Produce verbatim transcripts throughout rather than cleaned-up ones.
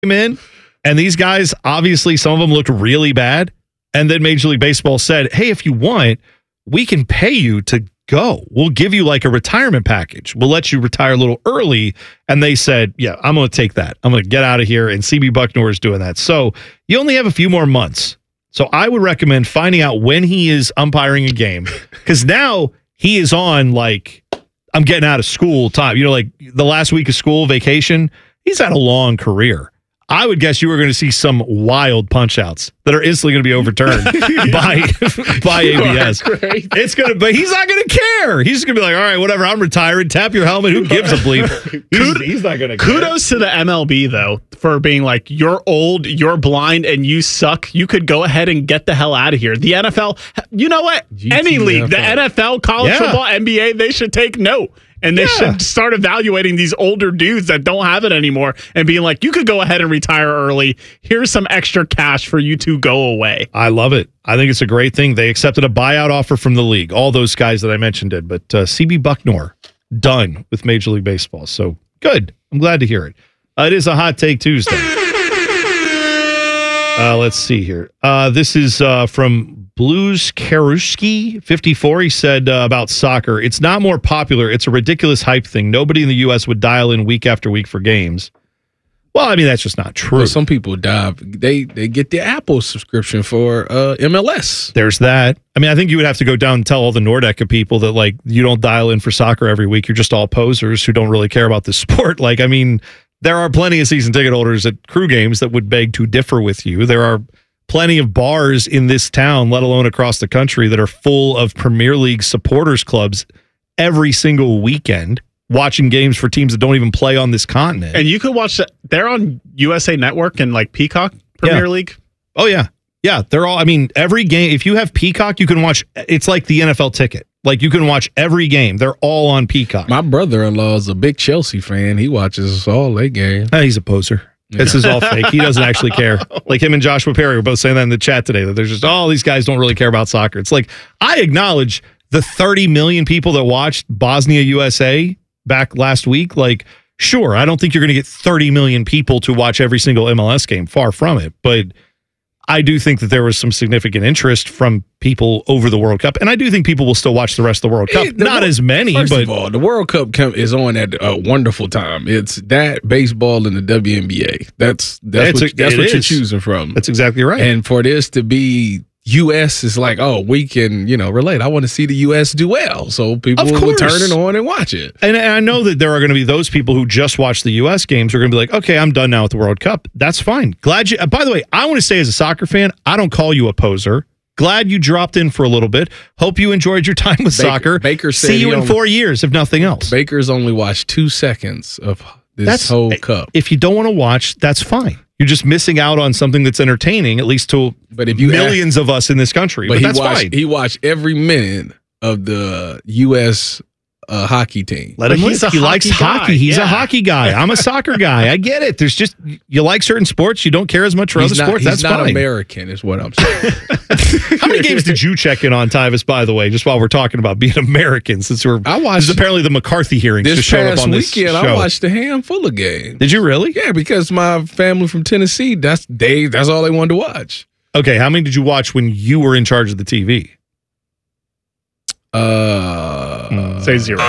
came in, and these guys, obviously, some of them looked really bad. And then Major League Baseball said, hey, if you want, we can pay you to go. We'll give you like a retirement package. We'll let you retire a little early. And they said, yeah, I'm going to take that. I'm going to get out of here. And C B Bucknor is doing that. So you only have a few more months. So I would recommend finding out when he is umpiring a game, because now he is on like, I'm getting out of school time. You know, like the last week of school, vacation, he's had a long career. I would guess you were going to see some wild punch outs that are instantly going to be overturned by by A B S. It's going to, but he's not going to care. He's going to be like, all right, whatever. I'm retired. Tap your helmet. Who gives a bleep? He's, he's not going to care. Kudos to the M L B though for being like, you're old, you're blind, and you suck. You could go ahead and get the hell out of here. The N F L, you know what? G T Any league, the N F L, college yeah. football, N B A, they should take note. And they yeah. should start evaluating these older dudes that don't have it anymore and being like, you could go ahead and retire early. Here's some extra cash for you to go away. I love it. I think it's a great thing. They accepted a buyout offer from the league. All those guys that I mentioned did. But uh, C B Bucknor, done with Major League Baseball. So good. I'm glad to hear it. Uh, it is a Hot Take Tuesday. Uh, let's see here. Uh, this is uh, from Blues Karuski fifty-four. He said uh, about soccer, it's not more popular. It's a ridiculous hype thing. Nobody in the U S would dial in week after week for games. Well, I mean, that's just not true. Well, some people dive. They they get the Apple subscription for uh, M L S. There's that. I mean, I think you would have to go down and tell all the Nordica people that, like, you don't dial in for soccer every week. You're just all posers who don't really care about the sport. Like, I mean, there are plenty of season ticket holders at Crew games that would beg to differ with you. There are plenty of bars in this town, let alone across the country, that are full of Premier League supporters clubs every single weekend, watching games for teams that don't even play on this continent. And you could watch that. They're on U S A Network and like Peacock Premier yeah. League. Oh, yeah. Yeah, they're all, I mean, every game, if you have Peacock, you can watch, it's like the N F L ticket. Like, you can watch every game. They're all on Peacock. My brother-in-law is a big Chelsea fan. He watches all their games. Oh, he's a poser. This is all fake. He doesn't actually care. Like him and Joshua Perry were both saying that in the chat today, that there's just, oh, these guys don't really care about soccer. It's like, I acknowledge the thirty million people that watched Bosnia U S A back last week. Like, sure, I don't think you're going to get thirty million people to watch every single M L S game. Far from it. But I do think that there was some significant interest from people over the World Cup. And I do think people will still watch the rest of the World Cup. It, Not as many, first but... of all, the World Cup is on at a wonderful time. It's that, baseball, and the W N B A. That's that's what, a, that's what you're choosing from. That's exactly right. And for this to be U S is like, oh, we can, you know, relate. I want to see the U S do well. So people will turn it on and watch it. And, and I know that there are going to be those people who just watch the U S games who are going to be like, okay, I'm done now with the World Cup. That's fine. Glad you, uh, by the way, I want to say as a soccer fan, I don't call you a poser. Glad you dropped in for a little bit. Hope you enjoyed your time with Baker, soccer. Baker said see you in only, four years, if nothing else. Baker's only watched two seconds of this that's, whole cup. If you don't want to watch, that's fine. You're just missing out on something that's entertaining, at least to but if you millions ask, of us in this country. But, but that's he watched, fine. He watched every minute of the U S uh, hockey team. Let him he's he likes guy. hockey. He's yeah. a hockey guy. I'm a soccer guy. I get it. There's just, you like certain sports. You don't care as much for he's other not, sports. He's That's not fine. American is what I'm saying. How many games did you check in on, Tyvis, by the way, just while we're talking about being American, since we're I watched, this is apparently the McCarthy hearings this just showed past up on this weekend, show. I watched a handful of games. Did you really? Yeah, because my family from Tennessee, that's they that's all they wanted to watch. Okay, how many did you watch when you were in charge of the T V? Uh, mm. Say zero.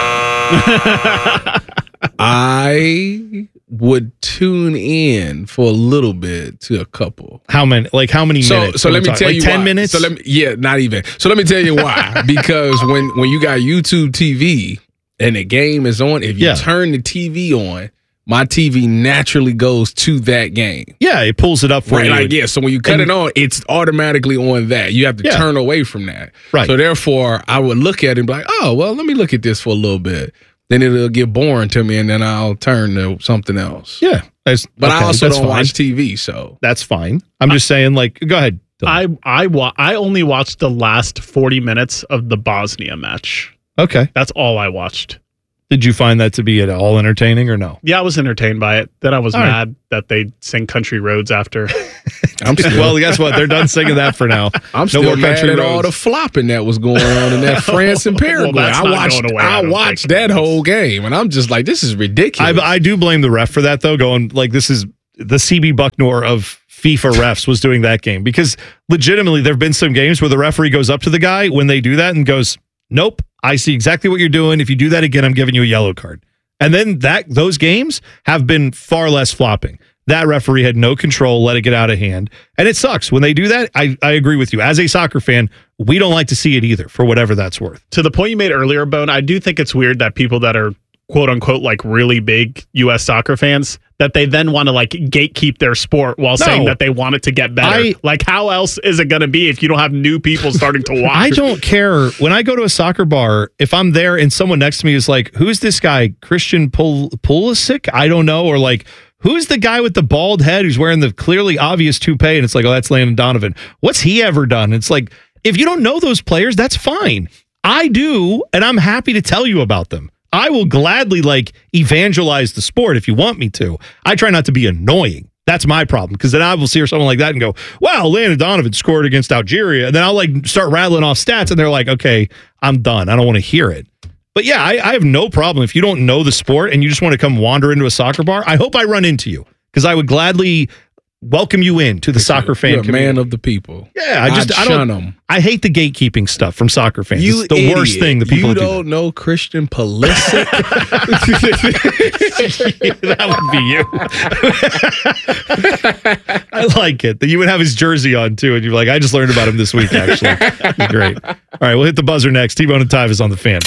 I would tune in for a little bit to a couple. How many? Like how many so, minutes? So let me talking? tell like you ten why. minutes? So let me, yeah, not even. So let me tell you why. Because when when you got YouTube T V and the game is on, if you yeah. turn the T V on, my T V naturally goes to that game. Yeah, it pulls it up for right, you. Like, yeah, so when you cut and, it on, it's automatically on that. You have to yeah. turn away from that. Right. So therefore, I would look at it and be like, oh, well, let me look at this for a little bit. Then it'll get boring to me, and then I'll turn to something else. Yeah. But okay, I also don't fine. watch T V, so. That's fine. I'm just saying, like, go ahead. I I, wa- I only watched the last forty minutes of the Bosnia match. Okay. That's all I watched. Did you find that to be at all entertaining or no? Yeah, I was entertained by it. Then I was all mad right. that they sing Country Roads after. I'm still, well, guess what? They're done singing that for now. I'm still no more mad at roads. all the flopping that was going on in that France and Paraguay. well, I watched, away, I, I watched that whole game, and I'm just like, this is ridiculous. I, I do blame the ref for that, though, going like, this is the C B Bucknor of FIFA refs was doing that game, because legitimately there have been some games where the referee goes up to the guy when they do that and goes, nope, I see exactly what you're doing. If you do that again, I'm giving you a yellow card. And then that those games have been far less flopping. That referee had no control, let it get out of hand. And it sucks. When they do that, I, I agree with you. As a soccer fan, we don't like to see it either, for whatever that's worth. To the point you made earlier, Bone, I do think it's weird that people that are quote unquote like really big U S soccer fans, that they then want to like gatekeep their sport while no. saying that they want it to get better. I, like, how else is it going to be if you don't have new people starting to watch? I don't care. When I go to a soccer bar, if I'm there and someone next to me is like, who's this guy? Christian Pul- Pulisic? I don't know. Or like, who's the guy with the bald head who's wearing the clearly obvious toupee? And it's like, oh, that's Landon Donovan. What's he ever done? It's like, if you don't know those players, that's fine. I do, and I'm happy to tell you about them. I will gladly like evangelize the sport if you want me to. I try not to be annoying. That's my problem, because then I will see someone like that and go, wow, Landon Donovan scored against Algeria. And then I'll like start rattling off stats and they're like, okay, I'm done. I don't want to hear it. But yeah, I, I have no problem. If you don't know the sport and you just want to come wander into a soccer bar, I hope I run into you, because I would gladly welcome you in to the soccer fan You're a community. Man of the people. Yeah, I just I'd I don't. them. I hate the gatekeeping stuff from soccer fans. You it's the idiot. worst thing that people you do. don't know Christian Pulisic. That would be you. I like it that you would have his jersey on too, and you're like, I just learned about him this week. Actually, it's great. All right, we'll hit the buzzer next. T-Bone and Tyvis on the Fan.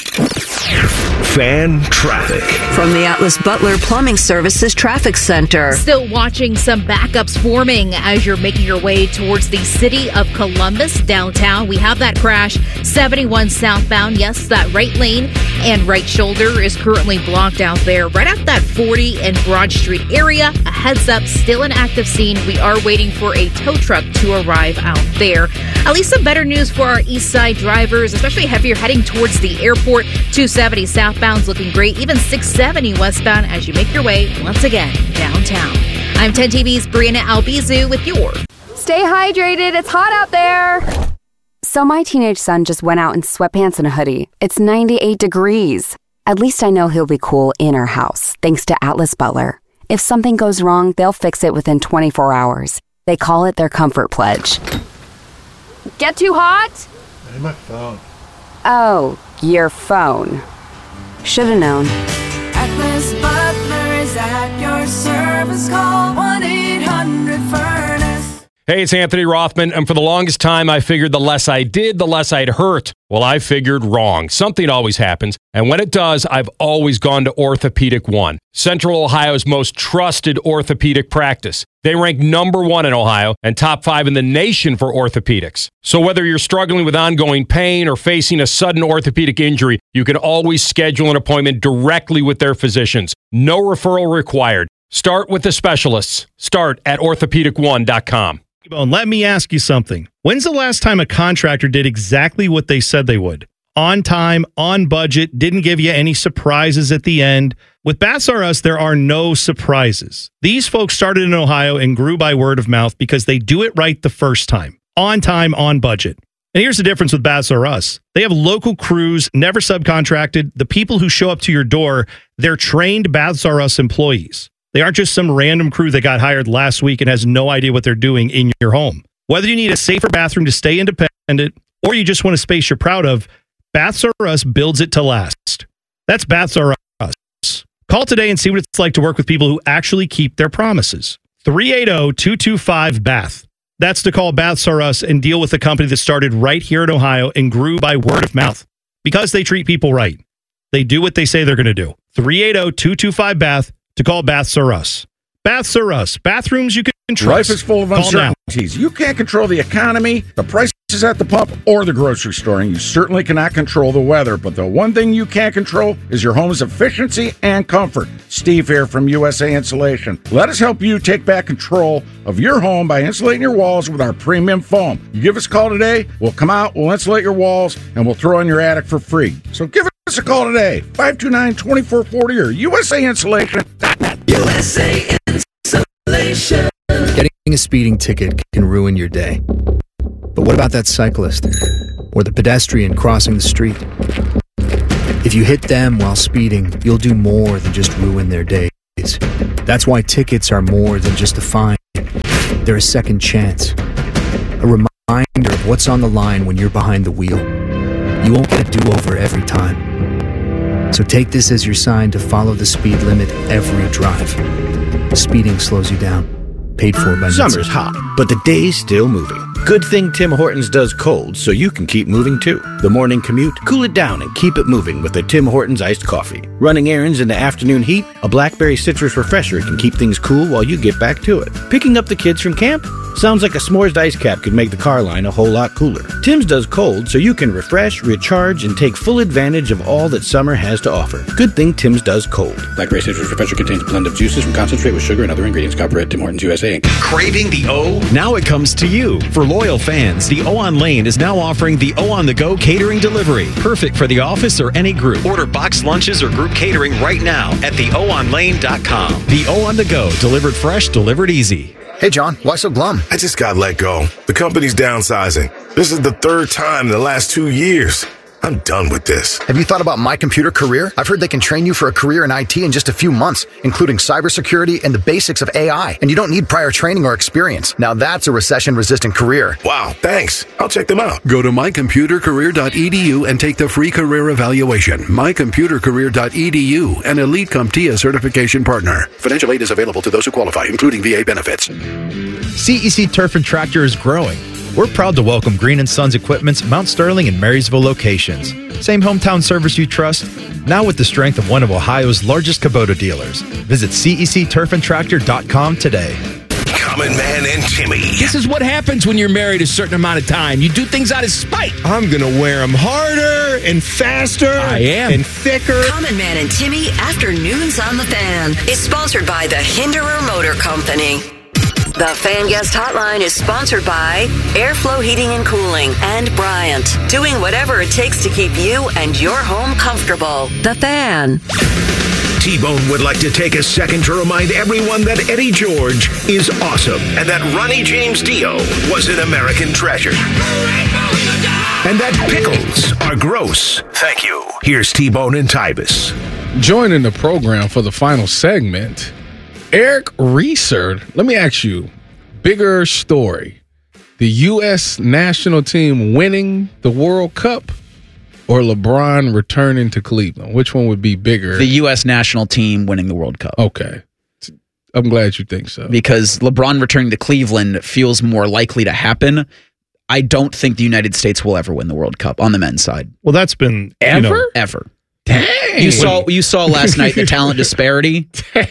Fan traffic from the Atlas Butler Plumbing Services Traffic Center. Still watching some backups forming as you're making your way towards the city of Columbus downtown. We have that crash seventy-one southbound. Yes, that right lane and right shoulder is currently blocked out there right at that forty and Broad Street area. A heads up, still an active scene. We are waiting for a tow truck to arrive out there. At least some better news for our east side drivers, especially if you're heading towards the airport. two seventy southbound's looking great. Even six seventy westbound as you make your way once again downtown. I'm ten T V's Brianna Albizu with your Stay hydrated. It's hot out there. So my teenage son just went out in sweatpants and a hoodie. It's ninety-eight degrees. At least I know he'll be cool in our house, thanks to Atlas Butler. If something goes wrong, they'll fix it within twenty-four hours. They call it their Comfort Pledge. Get too hot? Hey, my phone. Oh, your phone. Should've known. Atlas Butler is at your service. Call one eight hundred furnace. Hey, it's Anthony Rothman, and for the longest time, I figured the less I did, the less I'd hurt. Well, I figured wrong. Something always happens, and when it does, I've always gone to Orthopedic One, Central Ohio's most trusted orthopedic practice. They rank number one in Ohio and top five in the nation for orthopedics. So whether you're struggling with ongoing pain or facing a sudden orthopedic injury, you can always schedule an appointment directly with their physicians. No referral required. Start with the specialists. Start at orthopedic one dot com. Let me ask you something. When's the last time a contractor did exactly what they said they would? On time, on budget, didn't give you any surprises at the end. With Baths R Us, there are no surprises. These folks started in Ohio and grew by word of mouth because they do it right the first time. On time, on budget. And here's the difference with Baths R Us. They have local crews, never subcontracted. The people who show up to your door, they're trained Baths R Us employees. They aren't just some random crew that got hired last week and has no idea what they're doing in your home. Whether you need a safer bathroom to stay independent or you just want a space you're proud of, Baths R Us builds it to last. That's Baths R Us. Call today and see what it's like to work with people who actually keep their promises. three eight zero, two two five, B A T H. That's to call Baths R Us and deal with a company that started right here in Ohio and grew by word of mouth because they treat people right. They do what they say they're going to do. three eight zero, two two five, B A T H. To call Baths R Us. Baths R Us. Bathrooms you can trust. Life is full of Call uncertainties. Now. You can't control the economy, the prices at the pump, or the grocery store, and you certainly cannot control the weather. But the one thing you can control is your home's efficiency and comfort. Steve here from U S A Insulation. Let us help you take back control of your home by insulating your walls with our premium foam. You give us a call today, we'll come out, we'll insulate your walls, and we'll throw in your attic for free. So give us a call today, five two nine, two four four zero or U S A Insulation dot net. U S A Insulation. Getting a speeding ticket can ruin your day. But what about that cyclist or the pedestrian crossing the street? If you hit them while speeding, you'll do more than just ruin their days. That's why tickets are more than just a fine. They're a second chance. A reminder of what's on the line when you're behind the wheel. You won't get a do-over every time. So take this as your sign to follow the speed limit every drive. Speeding slows you down. Paid for by Summer's hot, but the day's still moving. Good thing Tim Hortons does cold, so you can keep moving too. The morning commute, cool it down and keep it moving with a Tim Hortons iced coffee. Running errands in the afternoon heat, a blackberry citrus refresher can keep things cool while you get back to it. Picking up the kids from camp? Sounds like a s'mores ice cap could make the car line a whole lot cooler. Tim's does cold, so you can refresh, recharge, and take full advantage of all that summer has to offer. Good thing Tim's does cold. Blackberry citrus refresher contains a blend of juices from concentrate with sugar and other ingredients. Copyright Tim Hortons U S A Incorporated. Craving the O? Now it comes to you. For loyal fans, the O on Lane is now offering the O on the Go catering delivery. Perfect for the office or any group. Order boxed lunches or group catering right now at the o on lane dot com. The O on the Go, delivered fresh, delivered easy. Hey, John, why so glum? I just got let go. The company's downsizing. This is the third time in the last two years. I'm done with this. Have you thought about My Computer Career? I've heard they can train you for a career in I T in just a few months, including cybersecurity and the basics of A I. And you don't need prior training or experience. Now that's a recession-resistant career. Wow, thanks. I'll check them out. Go to my computer career dot e d u and take the free career evaluation. my computer career dot e d u, an Elite CompTIA certification partner. Financial aid is available to those who qualify, including V A benefits. C E C Turf and Tractor is growing. We're proud to welcome Green and Sons Equipment's Mount Sterling and Marysville locations. Same hometown service you trust, now with the strength of one of Ohio's largest Kubota dealers. Visit C E C turf and tractor dot com today. Common Man and Timmy. This is what happens when you're married a certain amount of time. You do things out of spite. I'm going to wear them harder and faster. I am. And thicker. Common Man and Timmy Afternoons on the Fan is sponsored by the Hinderer Motor Company. The Fan Guest Hotline is sponsored by Airflow Heating and Cooling and Bryant, doing whatever it takes to keep you and your home comfortable. The Fan. T-Bone would like to take a second to remind everyone that Eddie George is awesome and that Ronnie James Dio was an American treasure. And that pickles are gross. Thank you. Here's T-Bone and Tybus. Joining the program for the final segment, Eric Reeser. Let me ask you, bigger story, the U S national team winning the World Cup or LeBron returning to Cleveland? Which one would be bigger? The U S national team winning the World Cup. Okay. I'm glad you think so. Because LeBron returning to Cleveland feels more likely to happen. I don't think the United States will ever win the World Cup on the men's side. Well, that's been ever, you know, ever. Dang. You saw you saw last night the talent disparity.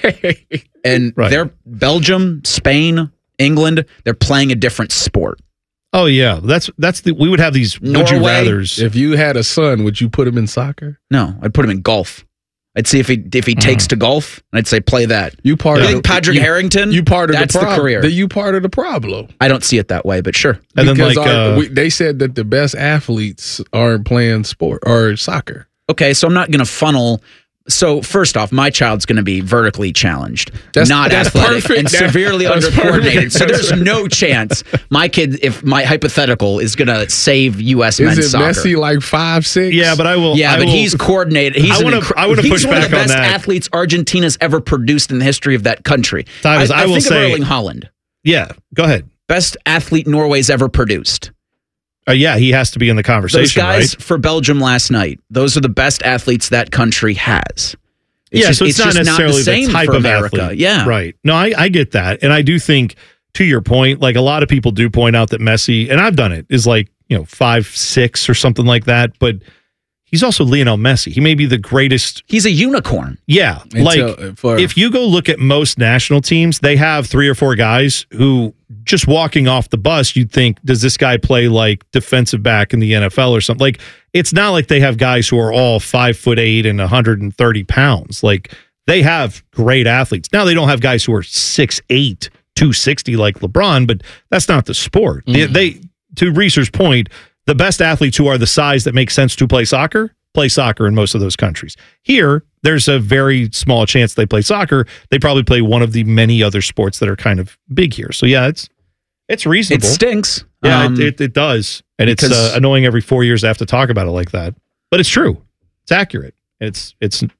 And Right. they're Belgium, Spain, England, they're playing a different sport. Oh yeah, that's that's the we would have these would you Norway. rathers. If you had a son, would you put him in soccer? No, I'd put him in golf. I'd see if he if he takes to golf, and I'd say play that. You part I of think the, Patrick you, Harrington. You part of that's the the problem. career. The, you part of the problem. I don't see it that way, but sure. And then Because like our, uh, we, they said that the best athletes aren't playing sport or soccer. Okay, so I'm not going to funnel. So first off, my child's going to be vertically challenged, That's- not that's athletic, perfect. and That- severely that's undercoordinated. perfect. So there's no chance my kid, if my hypothetical, is going to save U S Is men's it soccer. Messi like five six? yeah, but I will. Yeah, I but will- he's coordinated. He's I an wanna- incre- I wanna he's push one back of the on best that. athletes Argentina's ever produced in the history of that country. Tyvus, I will think say- of Erling Haaland, Yeah, go ahead. best athlete Norway's ever produced. Uh, yeah, he has to be in the Those conversation, guys right? for Belgium last night, those are the best athletes that country has. It's yeah, just, so it's, not just necessarily the, same the type for of America. athlete. Yeah, right. No, I, I get that, and I do think, to your point, like a lot of people do point out that Messi, and I've done it, is like you know five six or something like that, but he's also Lionel Messi. He may be the greatest. He's a unicorn. Yeah, Until- like for- if you go look at most national teams, they have three or four guys who just walking off the bus, you'd think, does this guy play like defensive back in the N F L or something? Like it's not like they have guys who are all five foot eight and one hundred thirty pounds. Like they have great athletes. Now they don't have guys who are six eight, two sixty like LeBron, but that's not the sport. They, they to Reeser's point, the best athletes who are the size that makes sense to play soccer play soccer in most of those countries. Here, there's a very small chance they play soccer. They probably play one of the many other sports that are kind of big here. So yeah, it's it's reasonable. It stinks. Yeah, Um, it, it, it does, and it's because- uh, annoying every four years I have to talk about it like that. But it's true. It's accurate. It's it's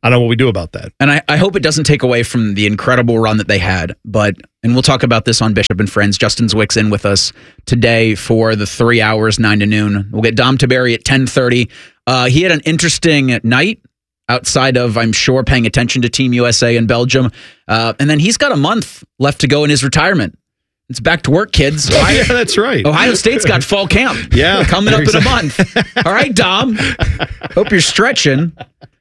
I don't know what we do about that. And I, I hope it doesn't take away from the incredible run that they had. But, and we'll talk about this on Bishop and Friends. Justin Zwick's in with us today for the three hours, nine to noon. We'll get Dom Tiberi at ten thirty. Uh, he had an interesting night outside of, I'm sure, paying attention to Team U S A in Belgium. Uh, and then he's got a month left to go in his retirement. It's back to work, kids. Ohio, yeah, that's right. Ohio State's got fall camp. Yeah. Coming up in a month. All right, Dom. Hope you're stretching.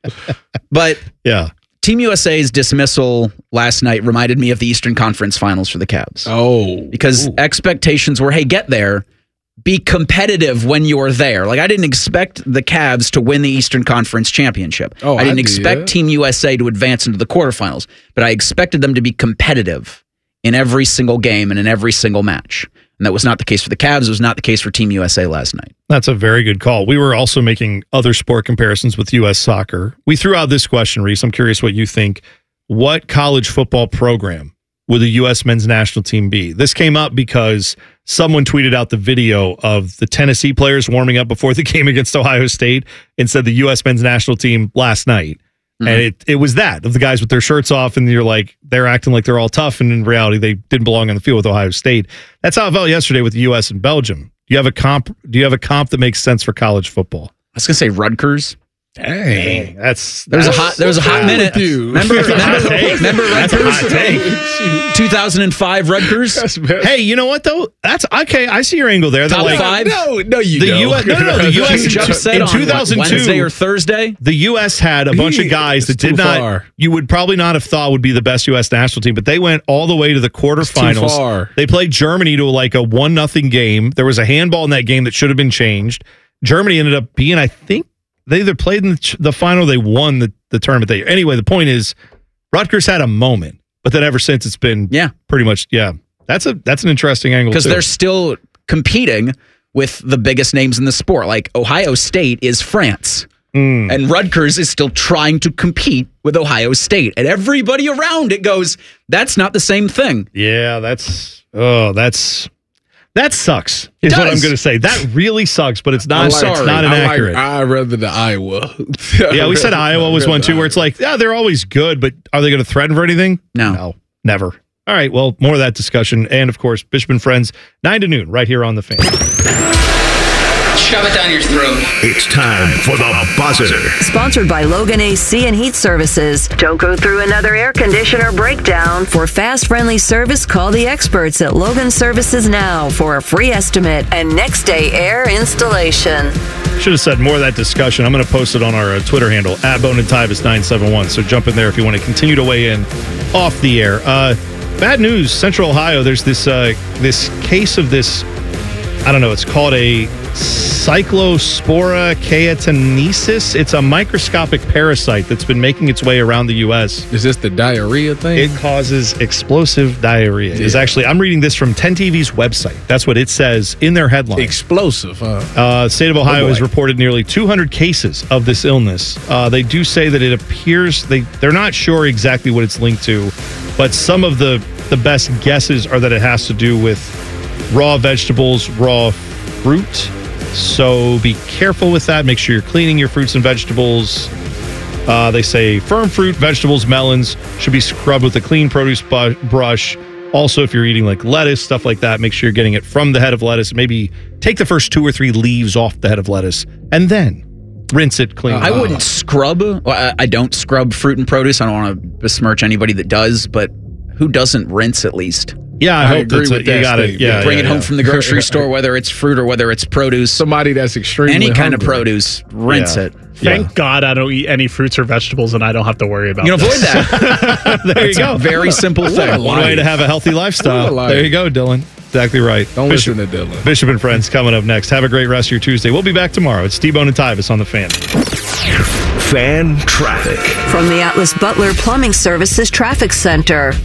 But yeah, Team U S A's dismissal last night reminded me of the Eastern Conference Finals for the Cavs. Oh. Because Ooh. expectations were, hey, get there. Be competitive when you're there. Like, I didn't expect the Cavs to win the Eastern Conference Championship. Oh, I didn't I expect did. Team U S A to advance into the quarterfinals, but I expected them to be competitive in every single game and in every single match. And that was not the case for the Cavs. It was not the case for Team U S A last night. That's a very good call. We were also making other sport comparisons with U S soccer. We threw out this question, Reese. I'm curious what you think. What college football program would the U S men's national team be? This came up because someone tweeted out the video of the Tennessee players warming up before the game against Ohio State and said the U S men's national team last night. Mm-hmm. And it, it was that, of the guys with their shirts off, and you're like, they're acting like they're all tough, and in reality, they didn't belong on the field with Ohio State. That's how it felt yesterday with the U S and Belgium. Do you have a comp? Do you have a comp that makes sense for college football? I was gonna say Rutgers. Dang, that's there was a hot there was a hot minute. Remember, remember, remember Rutgers? two thousand five Rutgers. Hey, you know what though? That's okay. I see your angle there. Top like, five? No, no, you the don't. U S, no, no, no. The U S Huge upset in on two thousand two, Wednesday or Thursday. The U S had a bunch of guys that did not. far. You would probably not have thought would be the best U S national team, but they went all the way to the quarterfinals. far. They played Germany to like a one nothing game. There was a handball in that game that should have been changed. Germany ended up being, I think. They either played in the, the final or they won the, the tournament. They, anyway, the point is, Rutgers had a moment, but then ever since it's been yeah. pretty much, yeah. That's a that's an interesting angle, because too. they're still competing with the biggest names in the sport. Like, Ohio State is France, mm. and Rutgers is still trying to compete with Ohio State. And everybody around it goes, that's not the same thing. Yeah, that's, oh, that's... That sucks, is Does. what I'm going to say. That really sucks, but it's not, I'm sorry. it's not inaccurate. I like, I'd rather the Iowa. Yeah, we said Iowa was one, too, where it's like, yeah, they're always good, but are they going to threaten for anything? No. No, never. All right, well, more of that discussion. And, of course, Bishop and Friends, nine to noon, right here on The Fan. Shove it down your throat. It's time for the buzzer. Sponsored by Logan A C and Heat Services. Don't go through another air conditioner breakdown. For fast, friendly service, call the experts at Logan Services now for a free estimate and next day air installation. Should have said more of that discussion. I'm going to post it on our uh, Twitter handle, at Bone and Tyvis nine seven one. So jump in there if you want to continue to weigh in off the air. Uh, bad news, Central Ohio. There's this uh, this case of this, I don't know, it's called a Cyclospora caetanensis. It's a microscopic parasite that's been making its way around the U S. Is this the diarrhea thing? It causes explosive diarrhea. Yeah. It's actually, I'm reading this from ten T V's website. That's what it says in their headline. Explosive, huh? Uh, the state of Ohio Oh, has boy. reported nearly two hundred cases of this illness. Uh, they do say that it appears, they, they're not sure exactly what it's linked to, but some of the, the best guesses are that it has to do with raw vegetables, raw fruit. So be careful with that. Make sure you're cleaning your fruits and vegetables. Uh, they say firm fruit, vegetables, melons should be scrubbed with a clean produce bu- brush. Also, if you're eating like lettuce, stuff like that, make sure you're getting it from the head of lettuce. Maybe take the first two or three leaves off the head of lettuce and then rinse it clean. I wouldn't scrub. Well, I, I don't scrub fruit and produce. I don't want to besmirch anybody that does, but who doesn't rinse at least? Yeah, I, I hope agree that's with a, that you got it. statement. Yeah, Bring yeah, it home yeah. from the grocery store, whether it's fruit or whether it's produce. Somebody that's extremely Any kind of hungry. produce, rinse Yeah. it. Thank Yeah. God I don't eat any fruits or vegetables, and I don't have to worry about You can this. avoid that. There you It's go. a very simple What a thing. One way to have a healthy lifestyle. What a life. There you go, Dylan. Exactly right. Don't Bishop, listen to Dylan. Bishop and Friends coming up next. Have a great rest of your Tuesday. We'll be back tomorrow. It's T-Bone and Tyvis on The Fan. Fan traffic. From the Atlas Butler Plumbing Services Traffic Center.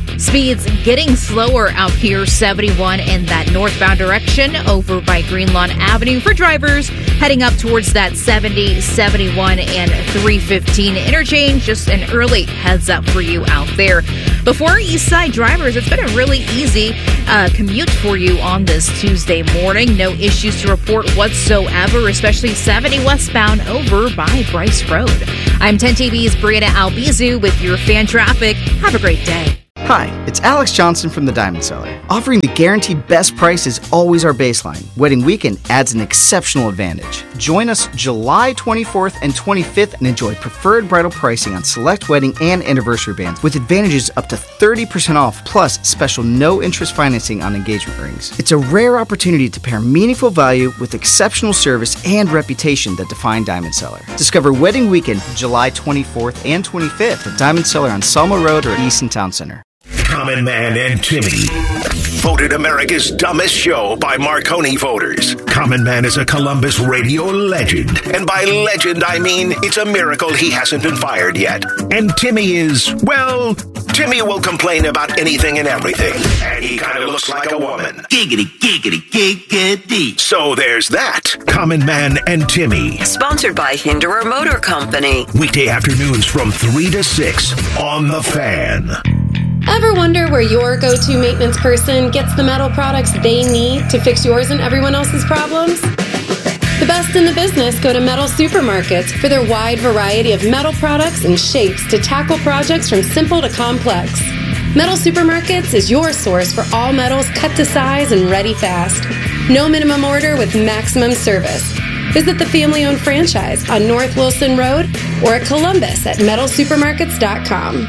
Speeds getting slower out here, seventy-one in that northbound direction over by Greenlawn Avenue for drivers heading up towards that seventy, seventy-one, and three fifteen interchange. Just an early heads up for you out there. Before East Side drivers, it's been a really easy uh, commute for you on this Tuesday morning. No issues to report whatsoever, especially seventy westbound over by Bryce Road. I'm ten T V's Brianna Albizu with your fan traffic. Have a great day. Hi, it's Alex Johnson from the Diamond Seller. Offering the guaranteed best price is always our baseline. Wedding weekend adds an exceptional advantage. Join us July twenty-fourth and twenty-fifth and enjoy preferred bridal pricing on select wedding and anniversary bands with advantages up to thirty percent off plus special no-interest financing on engagement rings. It's a rare opportunity to pair meaningful value with exceptional service and reputation that define Diamond Seller. Discover Wedding Weekend July twenty-fourth and twenty-fifth at Diamond Seller on Selma Road or Easton Town Center. Common Man and Timmy. Voted America's dumbest show by Marconi voters. Common Man is a Columbus radio legend. And by legend, I mean it's a miracle he hasn't been fired yet. And Timmy is, well, Timmy will complain about anything and everything. And he kind of looks like a woman. Giggity, giggity, giggity. So there's that. Common Man and Timmy. Sponsored by Hinderer Motor Company. Weekday afternoons from three to six on The Fan. Ever wonder where your go-to maintenance person gets the metal products they need to fix yours and everyone else's problems? The best in the business go to Metal Supermarkets for their wide variety of metal products and shapes to tackle projects from simple to complex. Metal Supermarkets is your source for all metals cut to size and ready fast. No minimum order with maximum service. Visit the family-owned franchise on North Wilson Road or at Columbus at metal supermarkets dot com.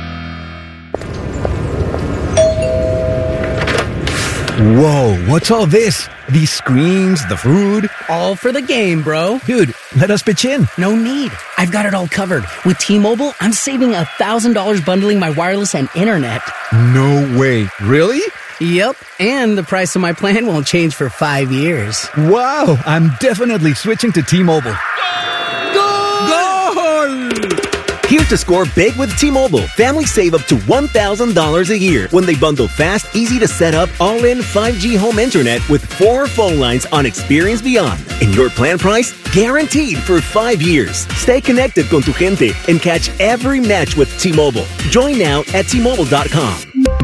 Whoa, what's all this? These screens, the food? All for the game, bro. Dude, let us pitch in. No need. I've got it all covered. With T-Mobile, I'm saving one thousand dollars bundling my wireless and internet. No way. Really? Yep. And the price of my plan won't change for five years. Wow, I'm definitely switching to T-Mobile. Goal! Here's to score big with T-Mobile. Families save up to one thousand dollars a year when they bundle fast, easy to set up, all-in five G home internet with four phone lines on Experience Beyond. And your plan price? Guaranteed for five years. Stay connected con tu gente and catch every match with T-Mobile. Join now at T Mobile dot com.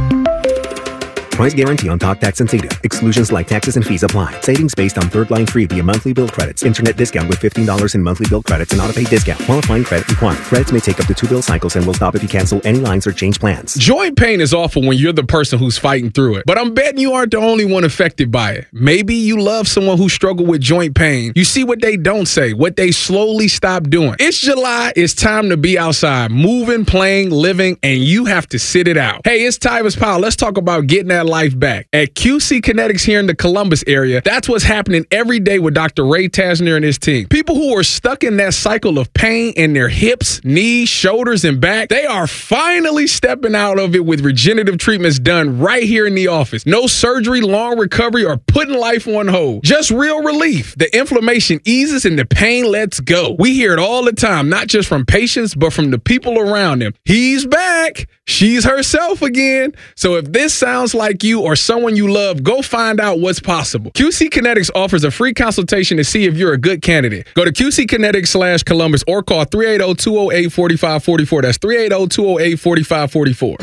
Price guarantee on talk, tax, and data. Exclusions like taxes and fees apply. Savings based on third line free via monthly bill credits. Internet discount with fifteen dollars in monthly bill credits and auto-pay discount. Qualifying credit required. Credits may take up to two bill cycles and will stop if you cancel any lines or change plans. Joint pain is awful when you're the person who's fighting through it. But I'm betting you aren't the only one affected by it. Maybe you love someone who struggled with joint pain. You see what they don't say, what they slowly stop doing. It's July. It's time to be outside, moving, playing, living, and you have to sit it out. Hey, it's Tyvis Powell. Let's talk about getting that life back. At Q C Kinetics here in the Columbus area, that's what's happening every day with Doctor Ray Tasner and his team. People who are stuck in that cycle of pain in their hips, knees, shoulders, and back, they are finally stepping out of it with regenerative treatments done right here in the office. No surgery, long recovery, or putting life on hold. Just real relief. The inflammation eases and the pain lets go. We hear it all the time, not just from patients, but from the people around them. He's back. She's herself again. So if this sounds like you or someone you love, go find out what's possible. Q C Kinetics offers a free consultation to see if you're a good candidate. Go to Q C Kinetics slash Columbus or call three eight zero, two zero eight, four five four four. That's three eight zero, two zero eight, four five four four.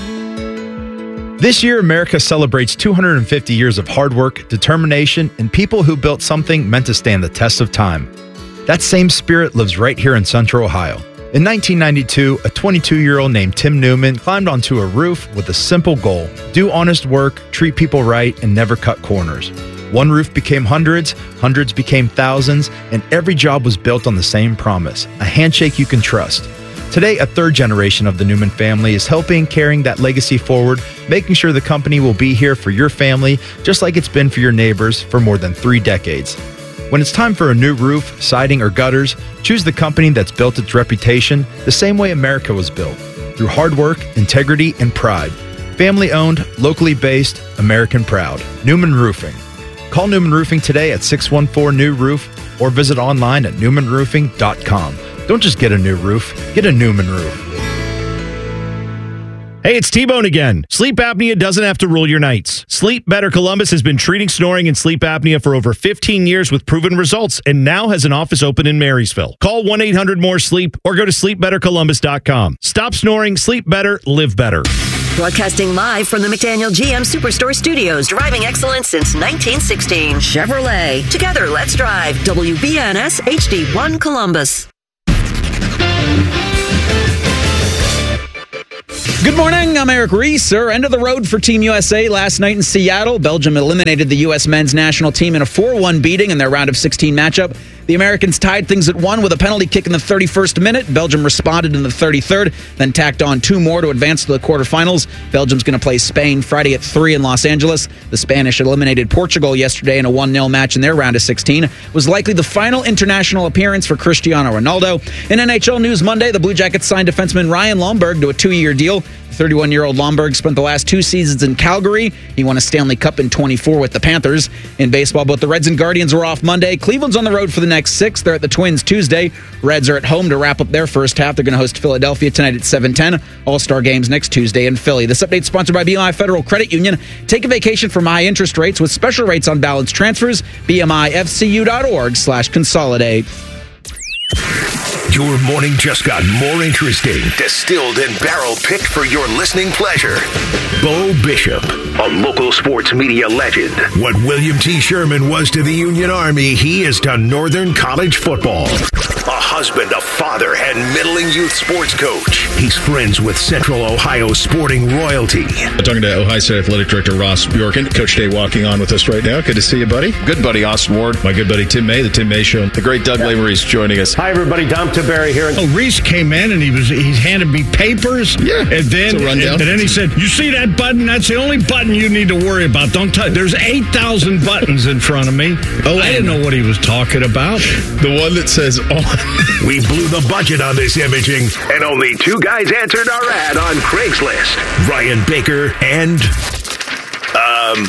This year, America celebrates two hundred fifty years of hard work, determination, and people who built something meant to stand the test of time. That same spirit lives right here in Central Ohio. In nineteen ninety-two, a twenty-two-year-old named Tim Newman climbed onto a roof with a simple goal: do honest work, treat people right, and never cut corners. One roof became hundreds, hundreds became thousands, and every job was built on the same promise: a handshake you can trust. Today, a third generation of the Newman family is helping carrying that legacy forward, making sure the company will be here for your family, just like it's been for your neighbors for more than three decades. When it's time for a new roof, siding, or gutters, choose the company that's built its reputation the same way America was built, through hard work, integrity, and pride. Family-owned, locally based, American proud. Newman Roofing. Call Newman Roofing today at six one four, N E W roof or visit online at newman roofing dot com. Don't just get a new roof, get a Newman roof. Hey, it's T-Bone again. Sleep apnea doesn't have to rule your nights. Sleep Better Columbus has been treating snoring and sleep apnea for over fifteen years with proven results and now has an office open in Marysville. Call one eight hundred more sleep or go to sleep better columbus dot com. Stop snoring, sleep better, live better. Broadcasting live from the McDaniel G M Superstore Studios, driving excellence since nineteen sixteen. Chevrolet. Together, let's drive. W B N S H D one Columbus. Good morning, I'm Eric Reeser. End of the road for Team U S A last night in Seattle. Belgium eliminated the U S men's national team in a four one beating in their round of sixteen matchup. The Americans tied things at one with a penalty kick in the thirty-first minute. Belgium responded in the thirty-third, then tacked on two more to advance to the quarterfinals. Belgium's going to play Spain Friday at three in Los Angeles. The Spanish eliminated Portugal yesterday in a one nil match in their round of sixteen. It was likely the final international appearance for Cristiano Ronaldo. In N H L news Monday, the Blue Jackets signed defenseman Ryan Lomberg to a two-year deal. The thirty-one-year-old Lomberg spent the last two seasons in Calgary. He won a Stanley Cup in twenty-four with the Panthers. In baseball, both the Reds and Guardians were off Monday. Cleveland's on the road for the next six. They're at the Twins Tuesday. Reds are at home to wrap up their first half. They're going to host Philadelphia tonight at seven ten. All-Star games next Tuesday in Philly. This update sponsored by B M I Federal Credit Union. Take a vacation from high interest rates with special rates on balance transfers. B M I F C U dot org slash consolidate. Your morning just got more interesting, distilled and barrel-picked for your listening pleasure. Bo Bishop, a local sports media legend. What William T. Sherman was to the Union Army, he is to Northern College football. A husband, a father, and middling youth sports coach. He's friends with Central Ohio sporting royalty. I'm talking to Ohio State Athletic Director Ross Bjorken. Coach Day walking on with us right now. Good to see you, buddy. Good buddy, Austin Ward. My good buddy, Tim May, the Tim May Show. The great Doug Lavery's joining us. Hi, everybody. Dom Taberry here. Oh, Reese came in and he was he handed me papers. Yeah. And then, and, and then he said, you see that button? That's the only button you need to worry about. Don't touch. There's eight thousand buttons in front of me. Oh, I didn't know what he was talking about. The one that says on. We blew the budget on this imaging, and only two guys answered our ad on Craigslist. Ryan Baker and, um,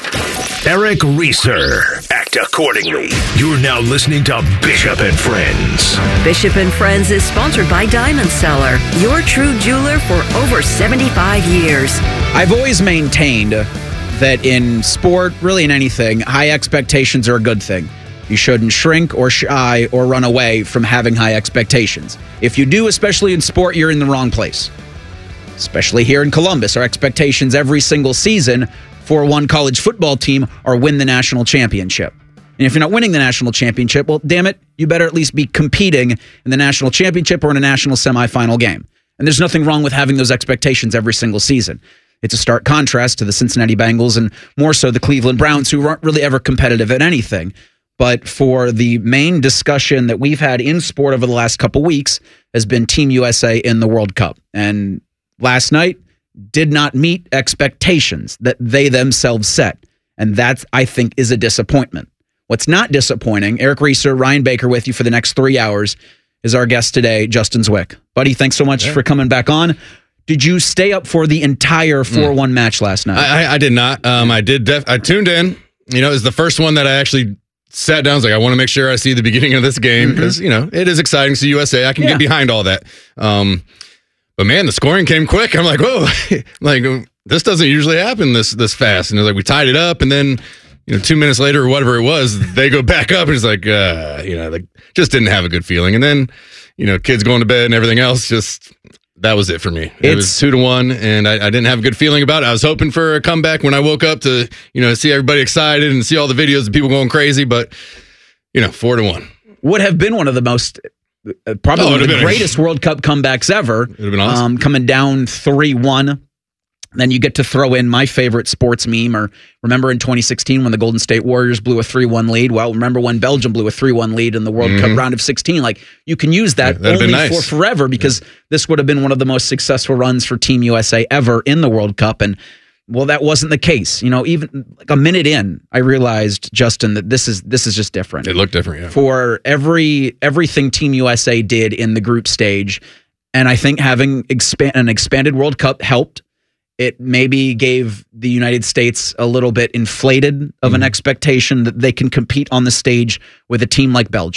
Eric Reeser. Act accordingly. You're now listening to Bishop and Friends. Bishop and Friends is sponsored by Diamond Seller, your true jeweler for over seventy-five years. I've always maintained that in sport, really in anything, high expectations are a good thing. You shouldn't shrink or shy or run away from having high expectations. If you do, especially in sport, you're in the wrong place. Especially here in Columbus, our expectations every single season for one college football team are win the national championship. And if you're not winning the national championship, well, damn it, you better at least be competing in the national championship or in a national semifinal game. And there's nothing wrong with having those expectations every single season. It's a stark contrast to the Cincinnati Bengals and more so the Cleveland Browns, who aren't really ever competitive at anything. But for the main discussion that we've had in sport over the last couple weeks has been Team U S A in the World Cup. And last night did not meet expectations that they themselves set. And that, I think, is a disappointment. What's not disappointing, Eric Reeser, Ryan Baker with you for the next three hours, is our guest today, Justin Zwick. Buddy, thanks so much yeah. for coming back on. Did you stay up for the entire four one mm. match last night? I, I did not. Um, I did. Def- I tuned in. You know, it was the first one that I actually sat down. I was like, I want to make sure I see the beginning of this game because, mm-hmm. you know, it is exciting to see U S A. I can yeah. get behind all that. Um, but, man, the scoring came quick. I'm like, whoa. like, this doesn't usually happen this this fast. And it was like, we tied it up, and then, you know, two minutes later or whatever it was, they go back up, and it's like, uh, you know, like, just didn't have a good feeling. And then, you know, kids going to bed and everything else, just that was it for me. It it's, was two to one, and I, I didn't have a good feeling about it. I was hoping for a comeback when I woke up to, you know, see everybody excited and see all the videos of people going crazy, but, you know, four to one. Would have been one of the most, uh, probably oh, one of the greatest a, World Cup comebacks ever. It would have been awesome. Um, coming down three one. Then you get to throw in my favorite sports meme, or remember in twenty sixteen when the Golden State Warriors blew a three one lead? Well, remember when Belgium blew a three one lead in the World mm-hmm. Cup round of sixteen? Like, you can use that yeah, only nice. for forever because yeah. this would have been one of the most successful runs for Team U S A ever in the World Cup. And, well, that wasn't the case. You know, even like a minute in, I realized, Justin, that this is this is just different. It looked different, yeah. For every everything Team U S A did in the group stage, and I think having expand, an expanded World Cup helped. It maybe gave the United States a little bit inflated of mm. an expectation that they can compete on the stage with a team like Belgium,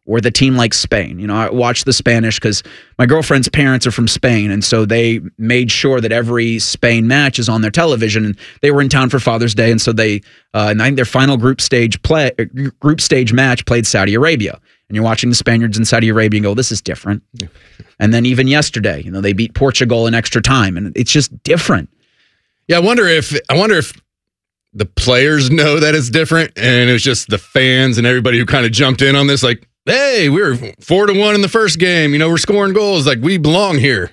or the team like Spain. You know, I watch the Spanish because my girlfriend's parents are from Spain, and so they made sure that every Spain match is on their television. And they were in town for Father's Day, and so they, uh, and I think their final group stage play, group stage match played Saudi Arabia. And you're watching the Spaniards in Saudi Arabia and go, this is different. And then even yesterday, you know, they beat Portugal in extra time, and it's just different. Yeah, I wonder if I wonder if the players know that it's different, and it was just the fans and everybody who kind of jumped in on this, like, hey, we were four to one in the first game. You know, we're scoring goals. Like, we belong here.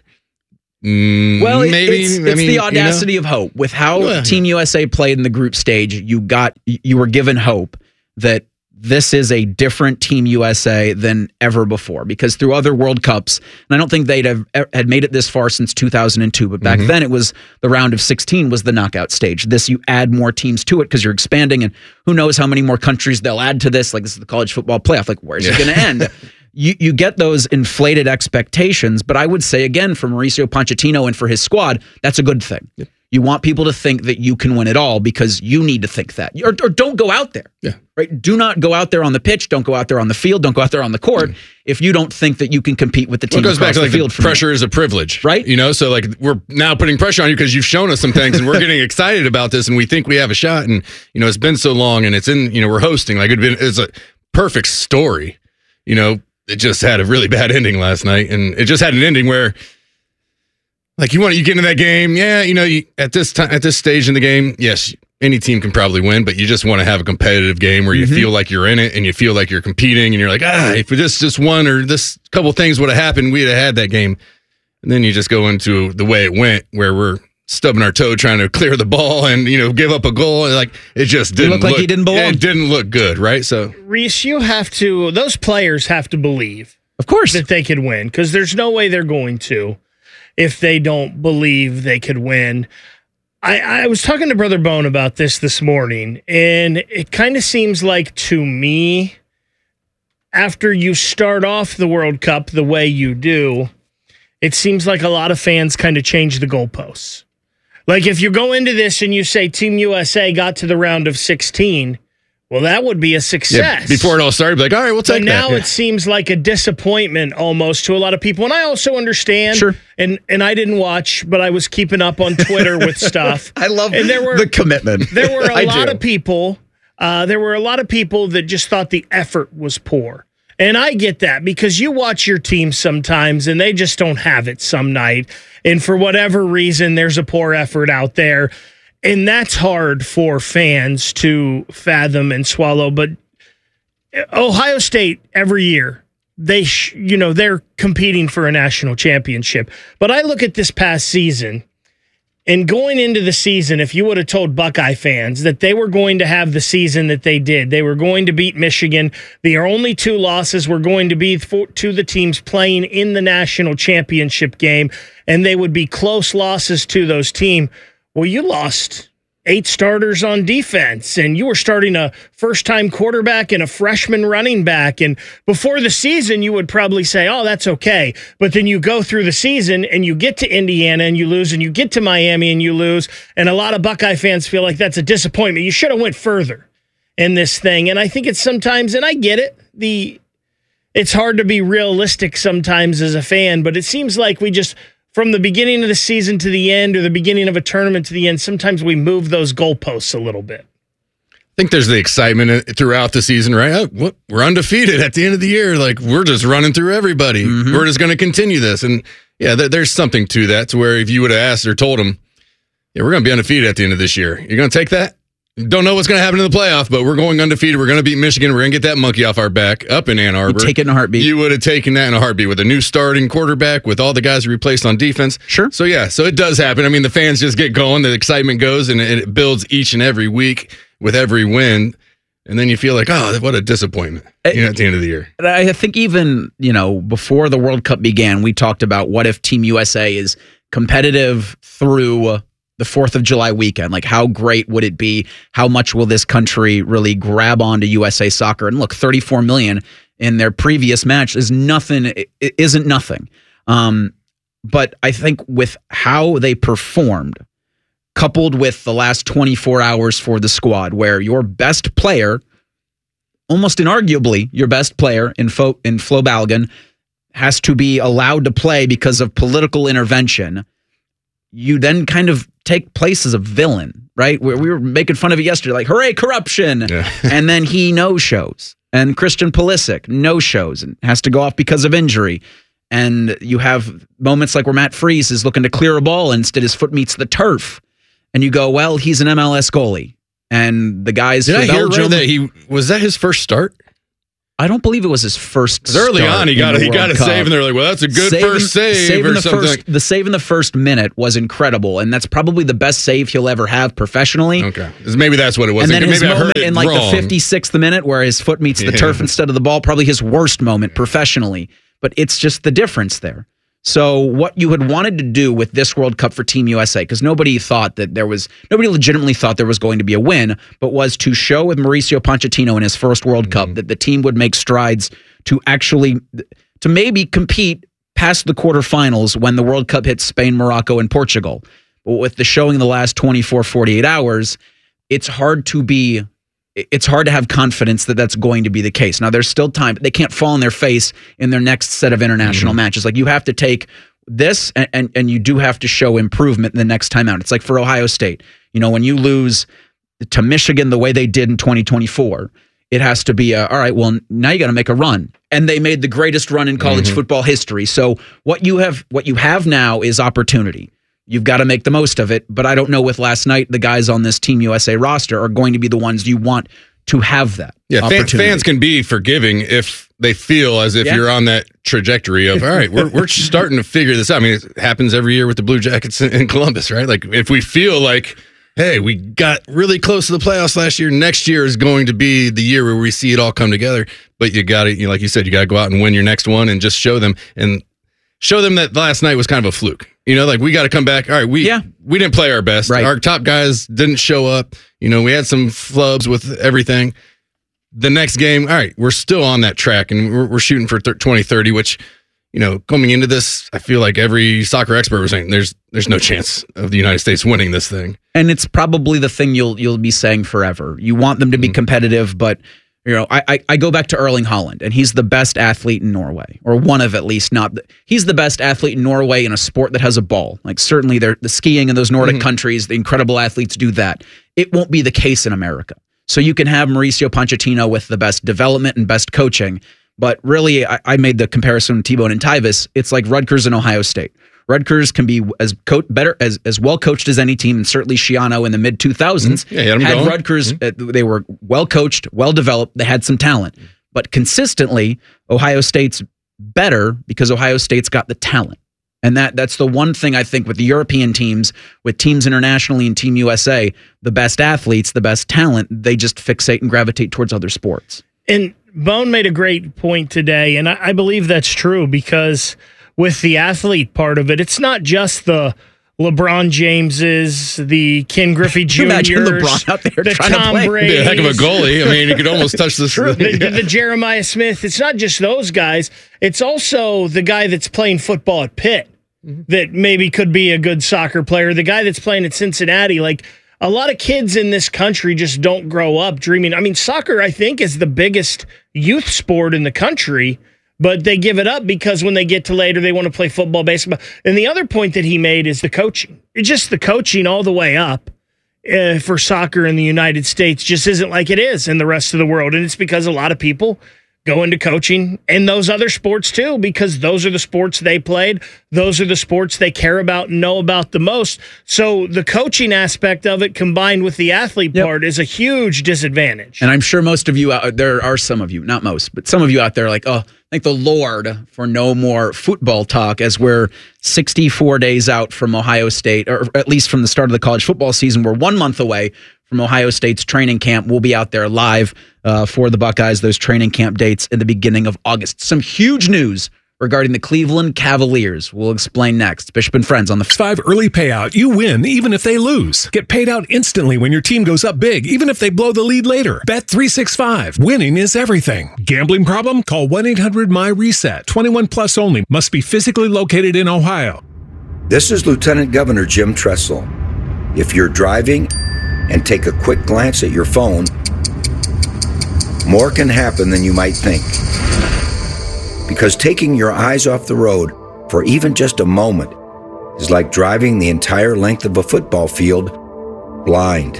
Mm, well, maybe it's, I it's mean, the audacity you know? of hope. With how Well, Team U S A played in the group stage, you got you were given hope that this is a different Team U S A than ever before. Because through other World Cups, and I don't think they'd have had made it this far since two thousand two, but back Mhm. then it was the round of sixteen was the knockout stage. This, you add more teams to it because you're expanding, and who knows how many more countries they'll add to this. Like, this is the college football playoff. Like, where's it Yeah. going to end? You you get those inflated expectations, but I would say, again, for Mauricio Pochettino and for his squad, that's a good thing. Yeah. You want people to think that you can win it all because you need to think that. Or, or don't go out there. Yeah. Right? Do not go out there on the pitch. Don't go out there on the field. Don't go out there on the court if you don't think that you can compete with the team Well, it goes back across to the like field. the from you. pressure is a privilege, Right? You know, so like we're now putting pressure on you because you've shown us some things, and we're getting excited about this, and we think we have a shot. And you know, it's been so long, and it's in. You know, we're hosting. Like it'd been, it's a perfect story. You know, it just had a really bad ending last night, and it just had an ending where, like, you want you get into that game, yeah, you know, you, at this time, at this stage in the game, yes, any team can probably win, but you just want to have a competitive game where you Mm-hmm. feel like you're in it and you feel like you're competing, and you're like, ah, if this just one or this couple things would have happened, we'd have had that game. And then you just go into the way it went, where we're stubbing our toe trying to clear the ball and, you know, give up a goal, and like it just didn't looked like he didn't belong. It didn't look good, right? So Reese, you have to, those players have to believe, of course, that they could win, because there's no way they're going to if they don't believe they could win. I, I was talking to Brother Bone about this this morning, and it kind of seems like to me, after you start off the World Cup the way you do, it seems like a lot of fans kind of change the goalposts. Like if you go into this and you say Team U S A got to the round of sixteen, well, that would be a success. yeah, before it all started, be like, all right, we'll take But now that. it seems like a disappointment almost to a lot of people. And I also understand. Sure. And and I didn't watch, but I was keeping up on Twitter with stuff. I love and there were, the commitment. There were a I lot do. of people. Uh, there were a lot of people that just thought the effort was poor. And I get that, because you watch your team sometimes and they just don't have it some night. And for whatever reason, there's a poor effort out there. And that's hard for fans to fathom and swallow. But Ohio State, every year, they, sh- you know, they're competing for a national championship. But I look at this past season, and going into the season, if you would have told Buckeye fans that they were going to have the season that they did, they were going to beat Michigan, their only two losses were going to be for, to the teams playing in the national championship game, and they would be close losses to those teams. Well, you lost eight starters on defense, and you were starting a first-time quarterback and a freshman running back. And before the season, you would probably say, oh, that's okay. But then you go through the season, and you get to Indiana, and you lose, and you get to Miami, and you lose. And a lot of Buckeye fans feel like that's a disappointment. You should have went further in this thing. And I think it's sometimes, and I get it, the it's hard to be realistic sometimes as a fan, but it seems like we just – from the beginning of the season to the end, or the beginning of a tournament to the end, sometimes we move those goalposts a little bit. I think there's the excitement throughout the season, right? Oh, what, we're undefeated at the end of the year. Like, we're just running through everybody. Mm-hmm. We're just going to continue this. And yeah, th- there's something to that, to where if you would have asked or told them, yeah, we're going to be undefeated at the end of this year, you're going to take that? Don't know what's going to happen in the playoff, but we're going undefeated. We're going to beat Michigan. We're going to get that monkey off our back up in Ann Arbor. You take it in a heartbeat. You would have taken that in a heartbeat with a new starting quarterback, with all the guys replaced on defense. Sure. So, yeah, so it does happen. I mean, the fans just get going. The excitement goes, and it, it builds each and every week with every win. And then you feel like, oh, what a disappointment, you know, at the end of the year. I think even, you know, before the World Cup began, we talked about what if Team U S A is competitive through the fourth of July weekend. Like, how great would it be? How much will this country really grab onto U S A soccer? And look, thirty-four million in their previous match is nothing. It isn't nothing. Um, but I think with how they performed, coupled with the last twenty-four hours for the squad, where your best player almost inarguably your best player in Flo, in Flo Balogun has to be allowed to play because of political intervention, you then kind of take place as a villain, right? We, we were making fun of it yesterday, like, hooray, corruption. Yeah. And then he no-shows. And Christian Pulisic no-shows and has to go off because of injury. And you have moments like where Matt Freese is looking to clear a ball, and instead his foot meets the turf. And you go, well, he's an M L S goalie. And the guys Did for I hear Belgium, right that he was that his first start? I don't believe it was his first start. Early on, he got a, he got a save, and they're like, well, that's a good Saving- first save saving or the something. First, the save in the first minute was incredible, and that's probably the best save he'll ever have professionally. Okay. Maybe that's what it was. And then Maybe his I heard moment it in like wrong. the fifty-sixth minute where his foot meets the Yeah. turf instead of the ball, probably his worst moment professionally. But it's just the difference there. So what you had wanted to do with this World Cup for Team U S A, because nobody thought that there was, nobody legitimately thought there was going to be a win, but was to show with Mauricio Pochettino in his first World Mm-hmm. Cup that the team would make strides to actually, to maybe compete past the quarterfinals when the World Cup hits Spain, Morocco, and Portugal. But with the showing the last twenty-four, forty-eight hours, it's hard to be, it's hard to have confidence that that's going to be the case. Now, there's still time, but they can't fall on their face in their next set of international mm-hmm. matches. Like, you have to take this and, and and you do have to show improvement the next time out. It's like for Ohio State. You know, when you lose to Michigan the way they did in twenty twenty-four, it has to be, a, all right, well, now you got to make a run. And they made the greatest run in college mm-hmm. football history. So what you have what you have now is opportunity. You've got to make the most of it. But I don't know with last night, the guys on this Team U S A roster are going to be the ones you want to have that Yeah, fan, opportunity. fans can be forgiving if they feel as if Yeah. you're on that trajectory of, all right, we're we're starting to figure this out. I mean, it happens every year with the Blue Jackets in, in Columbus, right? Like, if we feel like, hey, we got really close to the playoffs last year, next year is going to be the year where we see it all come together. But you got to, you know, like you said, you got to go out and win your next one and just show them and show them that last night was kind of a fluke. You know, like, we got to come back. All right, we yeah. we didn't play our best. Right. Our top guys didn't show up. You know, we had some flubs with everything. The next game, all right, we're still on that track, and we're, we're shooting for twenty thirty, which, you know, coming into this, I feel like every soccer expert was saying there's there's no chance of the United States winning this thing. And it's probably the thing you'll you'll be saying forever. You want them to be mm-hmm. competitive, but you know, I, I I go back to Erling Haaland, and he's the best athlete in Norway, or one of at least. Not the, he's the best athlete in Norway in a sport that has a ball. Like, certainly, they're, the skiing in those Nordic mm-hmm. countries, the incredible athletes do that. It won't be the case in America. So you can have Mauricio Pochettino with the best development and best coaching, but really, I, I made the comparison with T-Bone and Tyvis. It's like Rutgers and Ohio State. Rutgers can be as co- better as as well coached as any team, and certainly Schiano in the mid two thousands mm-hmm. yeah, had going. Rutgers. Mm-hmm. Uh, they were well coached, well developed. They had some talent, but consistently, Ohio State's better because Ohio State's got the talent. And that that's the one thing I think with the European teams, with teams internationally and Team U S A, the best athletes, the best talent, they just fixate and gravitate towards other sports. And Bone made a great point today, and I, I believe that's true, because with the athlete part of it, it's not just the LeBron Jameses, the Ken Griffey Juniors, Imagine LeBron out there the trying Tom to play. Brady, a heck of a goalie. I mean, he could almost touch this. the, the, the Jeremiah Smith. It's not just those guys. It's also the guy that's playing football at Pitt that maybe could be a good soccer player. The guy that's playing at Cincinnati. Like, a lot of kids in this country just don't grow up dreaming. I mean, soccer, I think, is the biggest youth sport in the country, but they give it up because when they get to later, they want to play football, baseball. And the other point that he made is the coaching. It's just the coaching all the way up uh, for soccer in the United States just isn't like it is in the rest of the world. And it's because a lot of people go into coaching and those other sports too, because those are the sports they played. Those are the sports they care about and know about the most. So the coaching aspect of it combined with the athlete yep. part is a huge disadvantage. And I'm sure most of you, out, there are some of you, not most, but some of you out there are like, oh, thank the Lord for no more football talk, as we're sixty-four days out from Ohio State, or at least from the start of the college football season. We're one month away from Ohio State's training camp. We'll be out there live uh, for the Buckeyes, those training camp dates in the beginning of August. Some huge news regarding the Cleveland Cavaliers. We'll explain next. Bishop and Friends on the five early payout. You win even if they lose. Get paid out instantly when your team goes up big, even if they blow the lead later. Bet three sixty-five. Winning is everything. Gambling problem? Call one eight hundred my reset. twenty-one plus only. Must be physically located in Ohio. This is Lieutenant Governor Jim Tressel. If you're driving and take a quick glance at your phone, more can happen than you might think. Because taking your eyes off the road for even just a moment is like driving the entire length of a football field blind.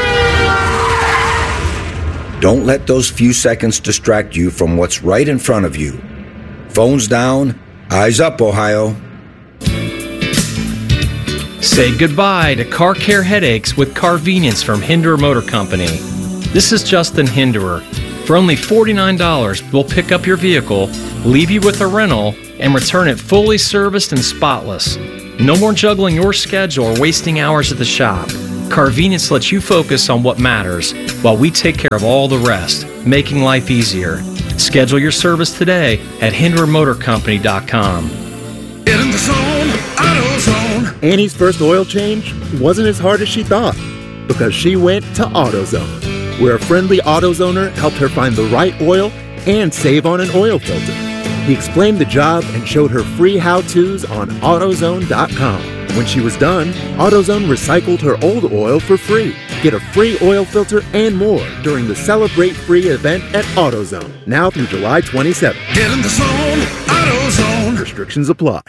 Don't let those few seconds distract you from what's right in front of you. Phones down, eyes up, Ohio. Say goodbye to car care headaches with Carvenience from Hinderer Motor Company. This is Justin Hinderer. For only forty-nine dollars, we'll pick up your vehicle, leave you with a rental, and return it fully serviced and spotless. No more juggling your schedule or wasting hours at the shop. Carvenience lets you focus on what matters while we take care of all the rest, making life easier. Schedule your service today at hinderer motor company dot com. Get in the zone, AutoZone. Annie's first oil change wasn't as hard as she thought because she went to AutoZone, where a friendly AutoZoner helped her find the right oil and save on an oil filter. He explained the job and showed her free how-tos on AutoZone dot com. When she was done, AutoZone recycled her old oil for free. Get a free oil filter and more during the Celebrate Free event at AutoZone, now through July twenty-seventh. Get in the zone, AutoZone. Restrictions apply.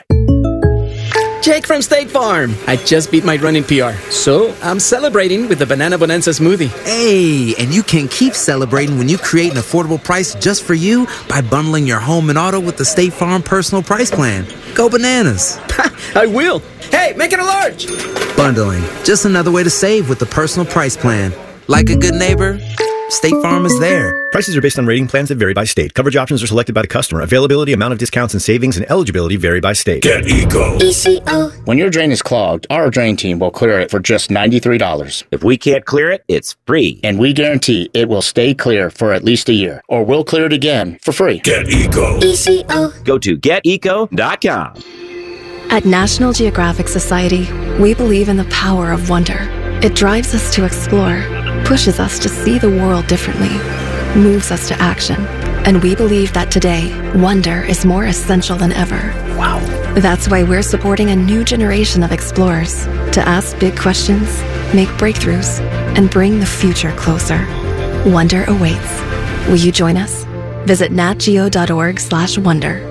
Jake from State Farm. I just beat my running P R, so I'm celebrating with the Banana Bonanza smoothie. Hey, and you can keep celebrating when you create an affordable price just for you by bundling your home and auto with the State Farm Personal Price Plan. Go bananas. I will. Hey, make it a large. Bundling, just another way to save with the Personal Price Plan. Like a good neighbor, State Farm is there. Prices are based on rating plans that vary by state. Coverage options are selected by the customer. Availability, amount of discounts and savings, and eligibility vary by state. Get Eco. E C O. When your drain is clogged, our drain team will clear it for just ninety-three dollars. If we can't clear it, it's free. And we guarantee it will stay clear for at least a year, or we'll clear it again for free. Get Eco. E C O. Go to get eco dot com. At National Geographic Society, we believe in the power of wonder. It drives us to explore, pushes us to see the world differently, moves us to action. And we believe that today, wonder is more essential than ever. Wow. That's why we're supporting a new generation of explorers to ask big questions, make breakthroughs, and bring the future closer. Wonder awaits. Will you join us? Visit natgeo.org slash wonder.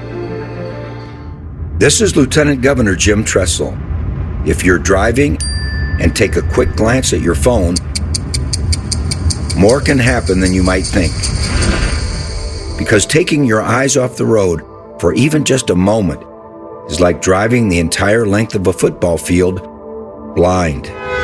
This is Lieutenant Governor Jim Tressel. If you're driving and take a quick glance at your phone, more can happen than you might think. Because taking your eyes off the road for even just a moment is like driving the entire length of a football field blind.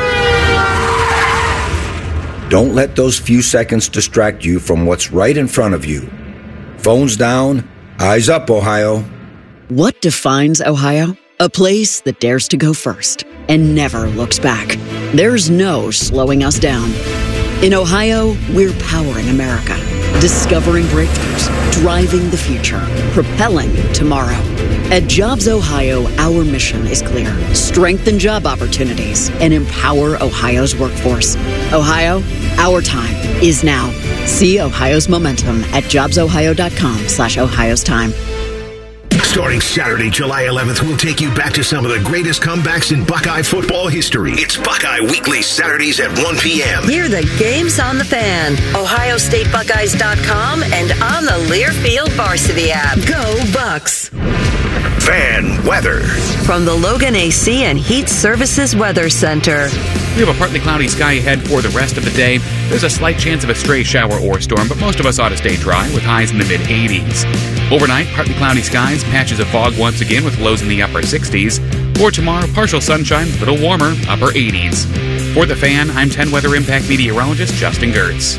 Don't let those few seconds distract you from what's right in front of you. Phones down, eyes up, Ohio. What defines Ohio? A place that dares to go first and never looks back. There's no slowing us down. In Ohio, we're powering America, discovering breakthroughs, driving the future, propelling tomorrow. At Jobs Ohio, our mission is clear. Strengthen job opportunities and empower Ohio's workforce. Ohio, our time is now. See Ohio's momentum at jobsohio.com slash Ohio's time. Starting Saturday, July eleventh, we'll take you back to some of the greatest comebacks in Buckeye football history. It's Buckeye Weekly, Saturdays at one p.m. Hear the games on the Fan, ohio state buckeyes dot com, and on the Learfield Varsity app. Go Bucks! Fan weather. From the Logan A C and Heat Services Weather Center. We have a partly cloudy sky ahead for the rest of the day. There's a slight chance of a stray shower or storm, but most of us ought to stay dry with highs in the mid-eighties. Overnight, partly cloudy skies, patches of fog once again with lows in the upper sixties. For tomorrow, partial sunshine, a little warmer, upper eighties. For the Fan, I'm ten Weather Impact meteorologist Justin Gertz.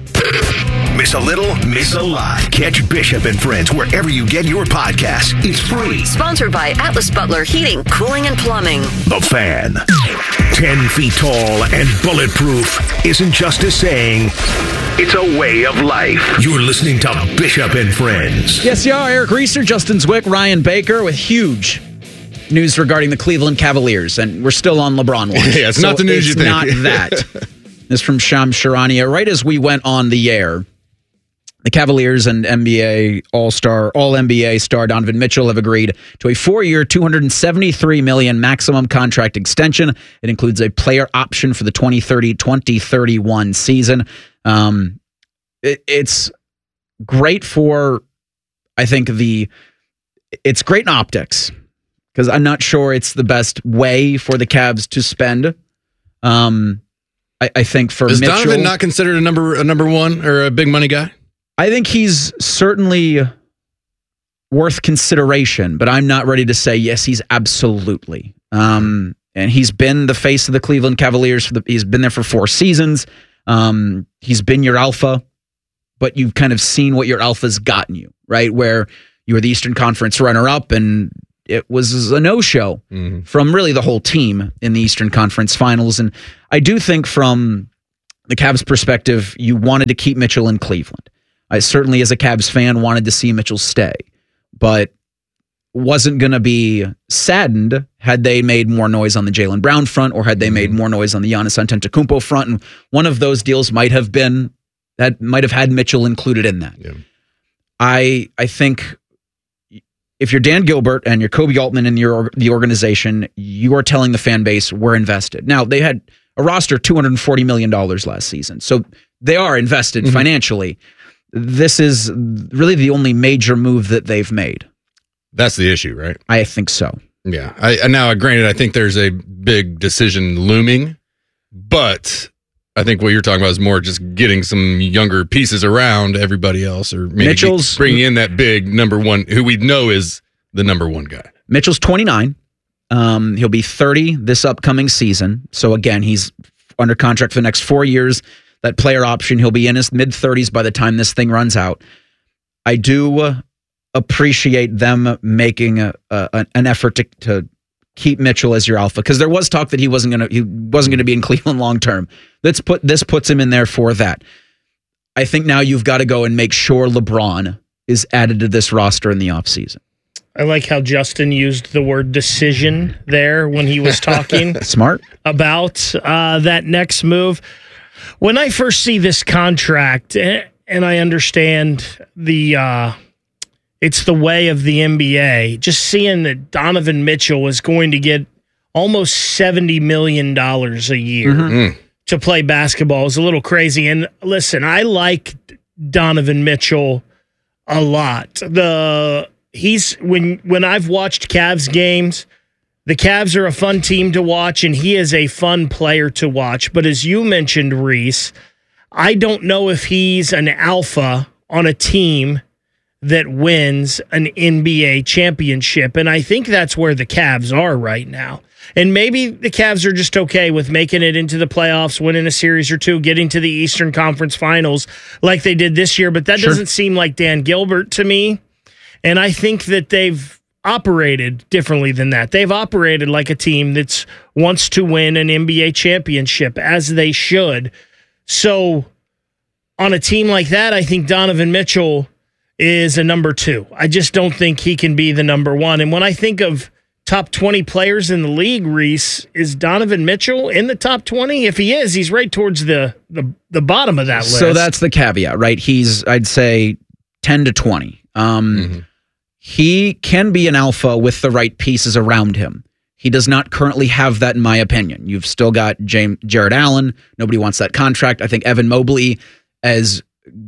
Miss a little, miss a lot. Catch Bishop and Friends wherever you get your podcasts. It's free. Sponsored by Atlas Butler Heating, Cooling, and Plumbing. The Fan. Ten feet tall and bulletproof isn't just a saying. It's a way of life. You're listening to Bishop and Friends. Yes, you are. Eric Reeser, Justin Zwick, Ryan Baker with huge news regarding the Cleveland Cavaliers. And we're still on LeBron watch. Yeah, it's so not the news you think. It's not that. This is from Shams Charania. Right as we went on the air, the Cavaliers and N B A All-Star, All-N B A star Donovan Mitchell have agreed to a four-year, two hundred seventy-three million dollars maximum contract extension. It includes a player option for the twenty thirty twenty thirty-one season. Um, it, it's great for, I think the, it's great in optics because I'm not sure it's the best way for the Cavs to spend. Um, I, I think for Is Mitchell, Donovan not considered a number a number one or a big money guy? I think he's certainly worth consideration, but I'm not ready to say yes. He's absolutely, um, and he's been the face of the Cleveland Cavaliers. For the, he's been there for four seasons. Um, he's been your alpha, but you've kind of seen what your alpha's gotten you, right? Where you were the Eastern Conference runner-up, and it was a no-show mm-hmm. from really the whole team in the Eastern Conference Finals. And I do think from the Cavs' perspective, you wanted to keep Mitchell in Cleveland. I certainly, as a Cavs fan, wanted to see Mitchell stay, but wasn't going to be saddened had they made more noise on the Jaylen Brown front or had they made more noise on the Giannis Antetokounmpo front. And one of those deals might have been, that might have had Mitchell included in that. Yeah. I I think if you're Dan Gilbert and you're Kobe Altman in your the organization, you are telling the fan base we're invested. Now, they had a roster two hundred forty million dollars last season, so they are invested mm-hmm. financially. This is really the only major move that they've made. That's the issue, right? I think so. Yeah. I now, granted, I think there's a big decision looming, but I think what you're talking about is more just getting some younger pieces around everybody else, or maybe Mitchell's bringing in that big number one, who we know is the number one guy. Mitchell's twenty-nine. Um, he'll be thirty this upcoming season. So again, he's under contract for the next four years. That player option, he'll be in his mid-thirties by the time this thing runs out. I do uh, appreciate them making a, a, an effort to, to keep Mitchell as your alpha, because there was talk that he wasn't going to he wasn't going to be in Cleveland long term. Let's put this puts him in there for that. I think now you've got to go and make sure LeBron is added to this roster in the offseason. I like how Justin used the word decision there when he was talking. Smart. About uh, that next move. When I first see this contract, and I understand the uh, it's the way of the N B A, just seeing that Donovan Mitchell was going to get almost seventy million dollars a year mm-hmm. to play basketball is a little crazy. And listen, I like Donovan Mitchell a lot. The he's when when I've watched Cavs games, the Cavs are a fun team to watch, and he is a fun player to watch. But as you mentioned, Reese, I don't know if he's an alpha on a team that wins an N B A championship. And I think that's where the Cavs are right now. And maybe the Cavs are just okay with making it into the playoffs, winning a series or two, getting to the Eastern Conference Finals like they did this year. But that sure. doesn't seem like Dan Gilbert to me. And I think that they've operated differently than that. They've operated like a team that wants to win an N B A championship, as they should. So on a team like that, I think Donovan Mitchell is a number two. I just don't think he can be the number one. And when I think of top twenty players in the league, Reese, is Donovan Mitchell in the top twenty? If he is, he's right towards the the, the bottom of that list. So that's the caveat, right? He's, I'd say, ten to twenty. Um, mm-hmm. He can be an alpha with the right pieces around him. He does not currently have that, in my opinion. You've still got James, Jared Allen. Nobody wants that contract. I think Evan Mobley, as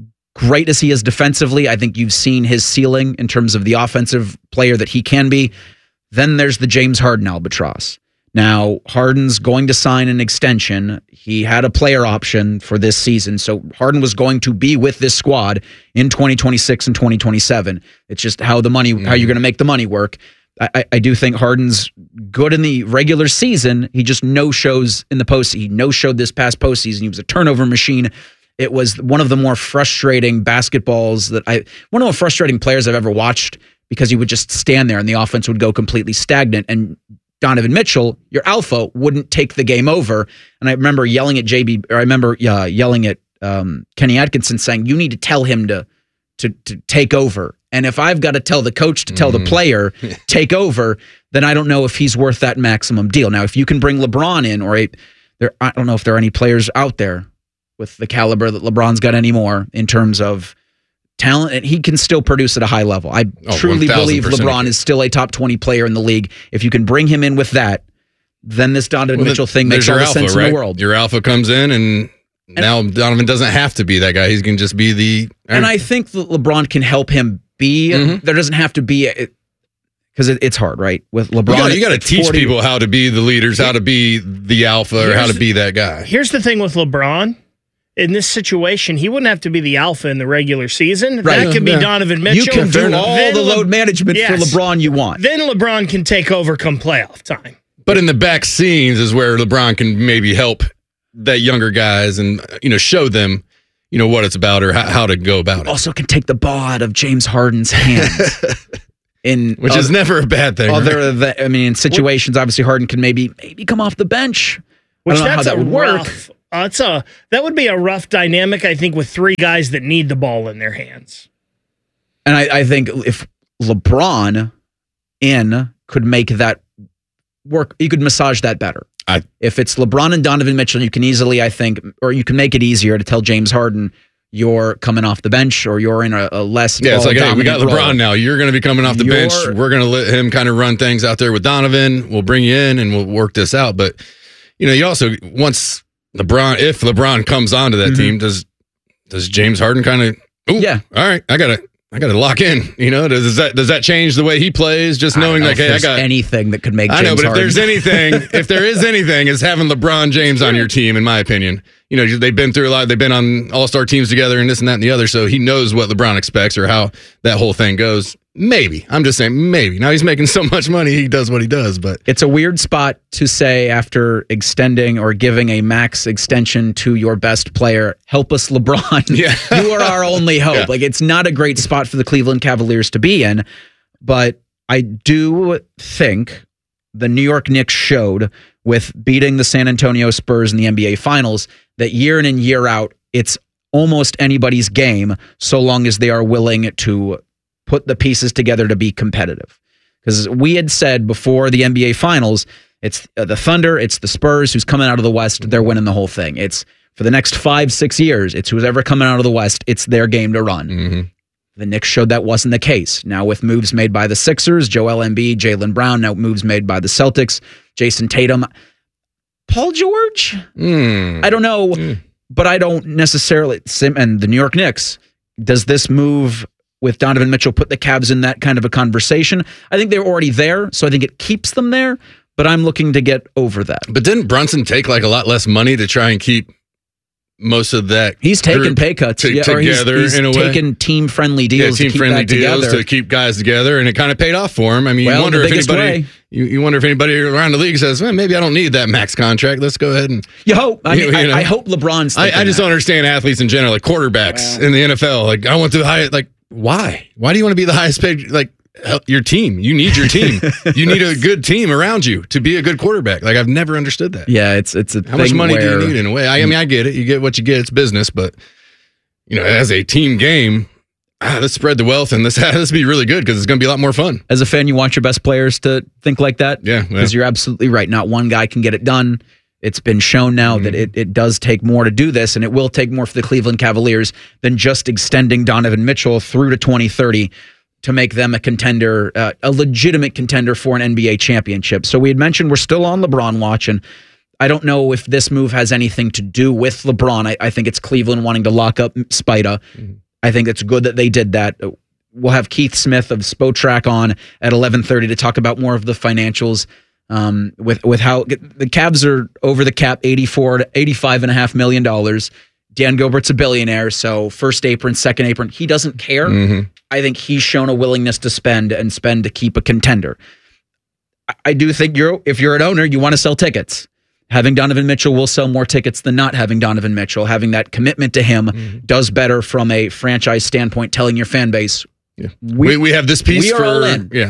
great as he is defensively, I think you've seen his ceiling in terms of the offensive player that he can be. Then there's the James Harden albatross. Now, Harden's going to sign an extension. He had a player option for this season, so Harden was going to be with this squad in twenty twenty-six and twenty twenty-seven. It's just how the money, mm-hmm. how you're going to make the money work. I, I do think Harden's good in the regular season. He just no-shows in the postseason. He no-showed this past postseason. He was a turnover machine. It was one of the more frustrating basketballs that I, one of the more frustrating players I've ever watched, because he would just stand there and the offense would go completely stagnant. And Donovan Mitchell, your alpha, wouldn't take the game over. And I remember yelling at J B, or I remember uh, yelling at um, Kenny Atkinson saying, you need to tell him to, to, to take over. And if I've got to tell the coach to tell mm-hmm. the player, take over, then I don't know if he's worth that maximum deal. Now, if you can bring LeBron in, or a, there, I don't know if there are any players out there with the caliber that LeBron's got anymore in terms of talent, and he can still produce at a high level. I oh, truly believe LeBron is still a top twenty player in the league. If you can bring him in with that, then this Donovan well, Mitchell thing makes all the alpha, sense right? in the world. Your alpha comes in, and now Donovan doesn't have to be that guy. He's going to just be the. And I think that LeBron can help him be. Mm-hmm. There doesn't have to be. Because it, it's hard, right? With LeBron, you got to teach forty people how to be the leaders, how to be the alpha, or how to be that guy. Here's the thing with LeBron. In this situation, he wouldn't have to be the alpha in the regular season. Right. That could be yeah. Donovan Mitchell. You can do all then the load Le- management yes. for LeBron you want. Then LeBron can take over come playoff time. But in the back scenes is where LeBron can maybe help that younger guys and you know show them you know what it's about or how, how to go about it. Also can take the ball out of James Harden's hands. In Which other, is never a bad thing. Other right? than, I mean, in situations, obviously Harden can maybe maybe come off the bench. Which I don't know that's how that would rough, work. Uh, it's a that would be a rough dynamic, I think, with three guys that need the ball in their hands. And I, I think if LeBron in could make that work, you could massage that better. I, if it's LeBron and Donovan Mitchell, you can easily, I think, or you can make it easier to tell James Harden you're coming off the bench or you're in a, a less yeah. It's like, hey, we got LeBron role. now. You're going to be coming off the you're, bench. We're going to let him kind of run things out there with Donovan. We'll bring you in and we'll work this out. But you know, you also once. LeBron, if LeBron comes onto that mm-hmm. team, does does James Harden kind of? Yeah. All right, I gotta, I gotta lock in. You know, does, does that does that change the way he plays? Just knowing like, hey, I got anything that could make. I James know, but Harden. if there's anything, if there is anything, is having LeBron James on your team. In my opinion, you know, they've been through a lot. They've been on All Star teams together, and this and that and the other. So he knows what LeBron expects or how that whole thing goes. Maybe. I'm just saying maybe. Now he's making so much money, he does what he does, but it's a weird spot to say after extending or giving a max extension to your best player, help us LeBron. Yeah. You are our only hope. Yeah. Like it's not a great spot for the Cleveland Cavaliers to be in, but I do think the New York Knicks showed with beating the San Antonio Spurs in the N B A Finals that year in and year out, it's almost anybody's game so long as they are willing to put the pieces together to be competitive. Because we had said before the N B A Finals, it's uh, the Thunder, it's the Spurs who's coming out of the West, they're winning the whole thing. It's for the next five, six years, it's who's ever coming out of the West, it's their game to run. Mm-hmm. The Knicks showed that wasn't the case. Now with moves made by the Sixers, Joel Embiid, Jaylen Brown, now moves made by the Celtics, Jason Tatum, Paul George? Mm. I don't know, mm. but I don't necessarily, and the New York Knicks, does this move with Donovan Mitchell put the Cavs in that kind of a conversation? I think they're already there, so I think it keeps them there, but I'm looking to get over that. But didn't Brunson take like a lot less money to try and keep most of that? He's taken pay cuts to, yeah, together or he's, he's in a taken way. team-friendly deals yeah, team to keep friendly that deals together. to keep guys together, and it kind of paid off for him. I mean, well, you wonder if anybody way. you, you wonder if anybody around the league says, well, maybe I don't need that max contract. Let's go ahead and you hope. I, you, mean, you know. I, I hope LeBron's. I, I just that. don't understand athletes in general, like quarterbacks wow. in the N F L. Like I want the high. Like why? Why do you want to be the highest paid? Like your team. You need your team. You need a good team around you to be a good quarterback. Like I've never understood that. Yeah, it's it's a how much money do you need in a way? I, I mean, I get it. You get what you get. It's business, but you know, as a team game, ah, let's spread the wealth and let's let's be really good because it's going to be a lot more fun. As a fan, you want your best players to think like that. Yeah, because yeah. you're absolutely right. Not one guy can get it done. It's been shown now mm-hmm. that it, it does take more to do this, and it will take more for the Cleveland Cavaliers than just extending Donovan Mitchell through to twenty thirty to make them a contender, uh, a legitimate contender for an N B A championship. So we had mentioned we're still on LeBron watch, and I don't know if this move has anything to do with LeBron. I, I think it's Cleveland wanting to lock up Spida. Mm-hmm. I think it's good that they did that. We'll have Keith Smith of Spotrac on at eleven thirty to talk about more of the financials. Um, with with how the Cavs are over the cap, eighty-four to eighty-five and a half million dollars. Dan Gilbert's a billionaire, so first apron, second apron, he doesn't care. Mm-hmm. I think he's shown a willingness to spend and spend to keep a contender. I, I do think you're if you're an owner, you want to sell tickets. Having Donovan Mitchell will sell more tickets than not having Donovan Mitchell. Having that commitment to him mm-hmm. does better from a franchise standpoint. Telling your fan base, yeah. we, we we have this piece we are for all in. yeah.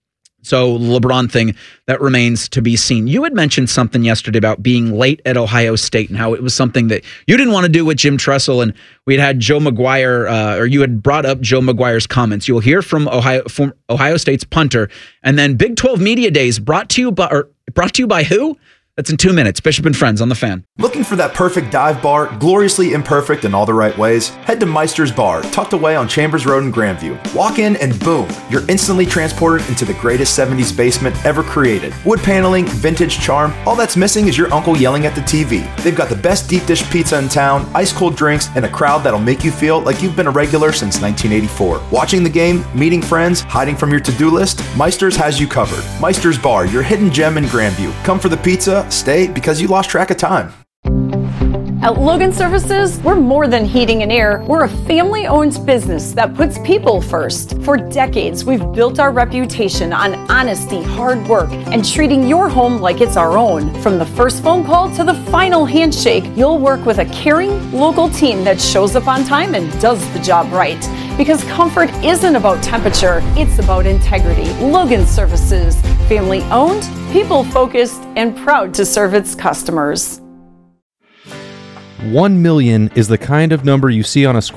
So LeBron thing, that remains to be seen. You had mentioned something yesterday about being late at Ohio State and how it was something that you didn't want to do with Jim Tressel, and we had had Joe McGuire, uh, or you had brought up Joe McGuire's comments. You'll hear from Ohio from Ohio State's punter, and then Big twelve Media Days brought to you by, or brought to you by who? That's in two minutes. Bishop and Friends on the Fan. Looking for that perfect dive bar, gloriously imperfect in all the right ways? Head to Meister's Bar, tucked away on Chambers Road in Grandview. Walk in and boom, you're instantly transported into the greatest seventies basement ever created. Wood paneling, vintage charm, all that's missing is your uncle yelling at the T V. They've got the best deep dish pizza in town, ice cold drinks, and a crowd that'll make you feel like you've been a regular since nineteen eighty-four. Watching the game, meeting friends, hiding from your to-do list, Meister's has you covered. Meister's Bar, your hidden gem in Grandview. Come for the pizza, stay because you lost track of time. At Logan Services, we're more than heating and air. We're a family-owned business that puts people first. For decades, we've built our reputation on honesty, hard work, and treating your home like it's our own. From the first phone call to the final handshake, you'll work with a caring, local team that shows up on time and does the job right. Because comfort isn't about temperature, it's about integrity. Logan Services, family-owned, people-focused, and proud to serve its customers. One million is the kind of number you see on a score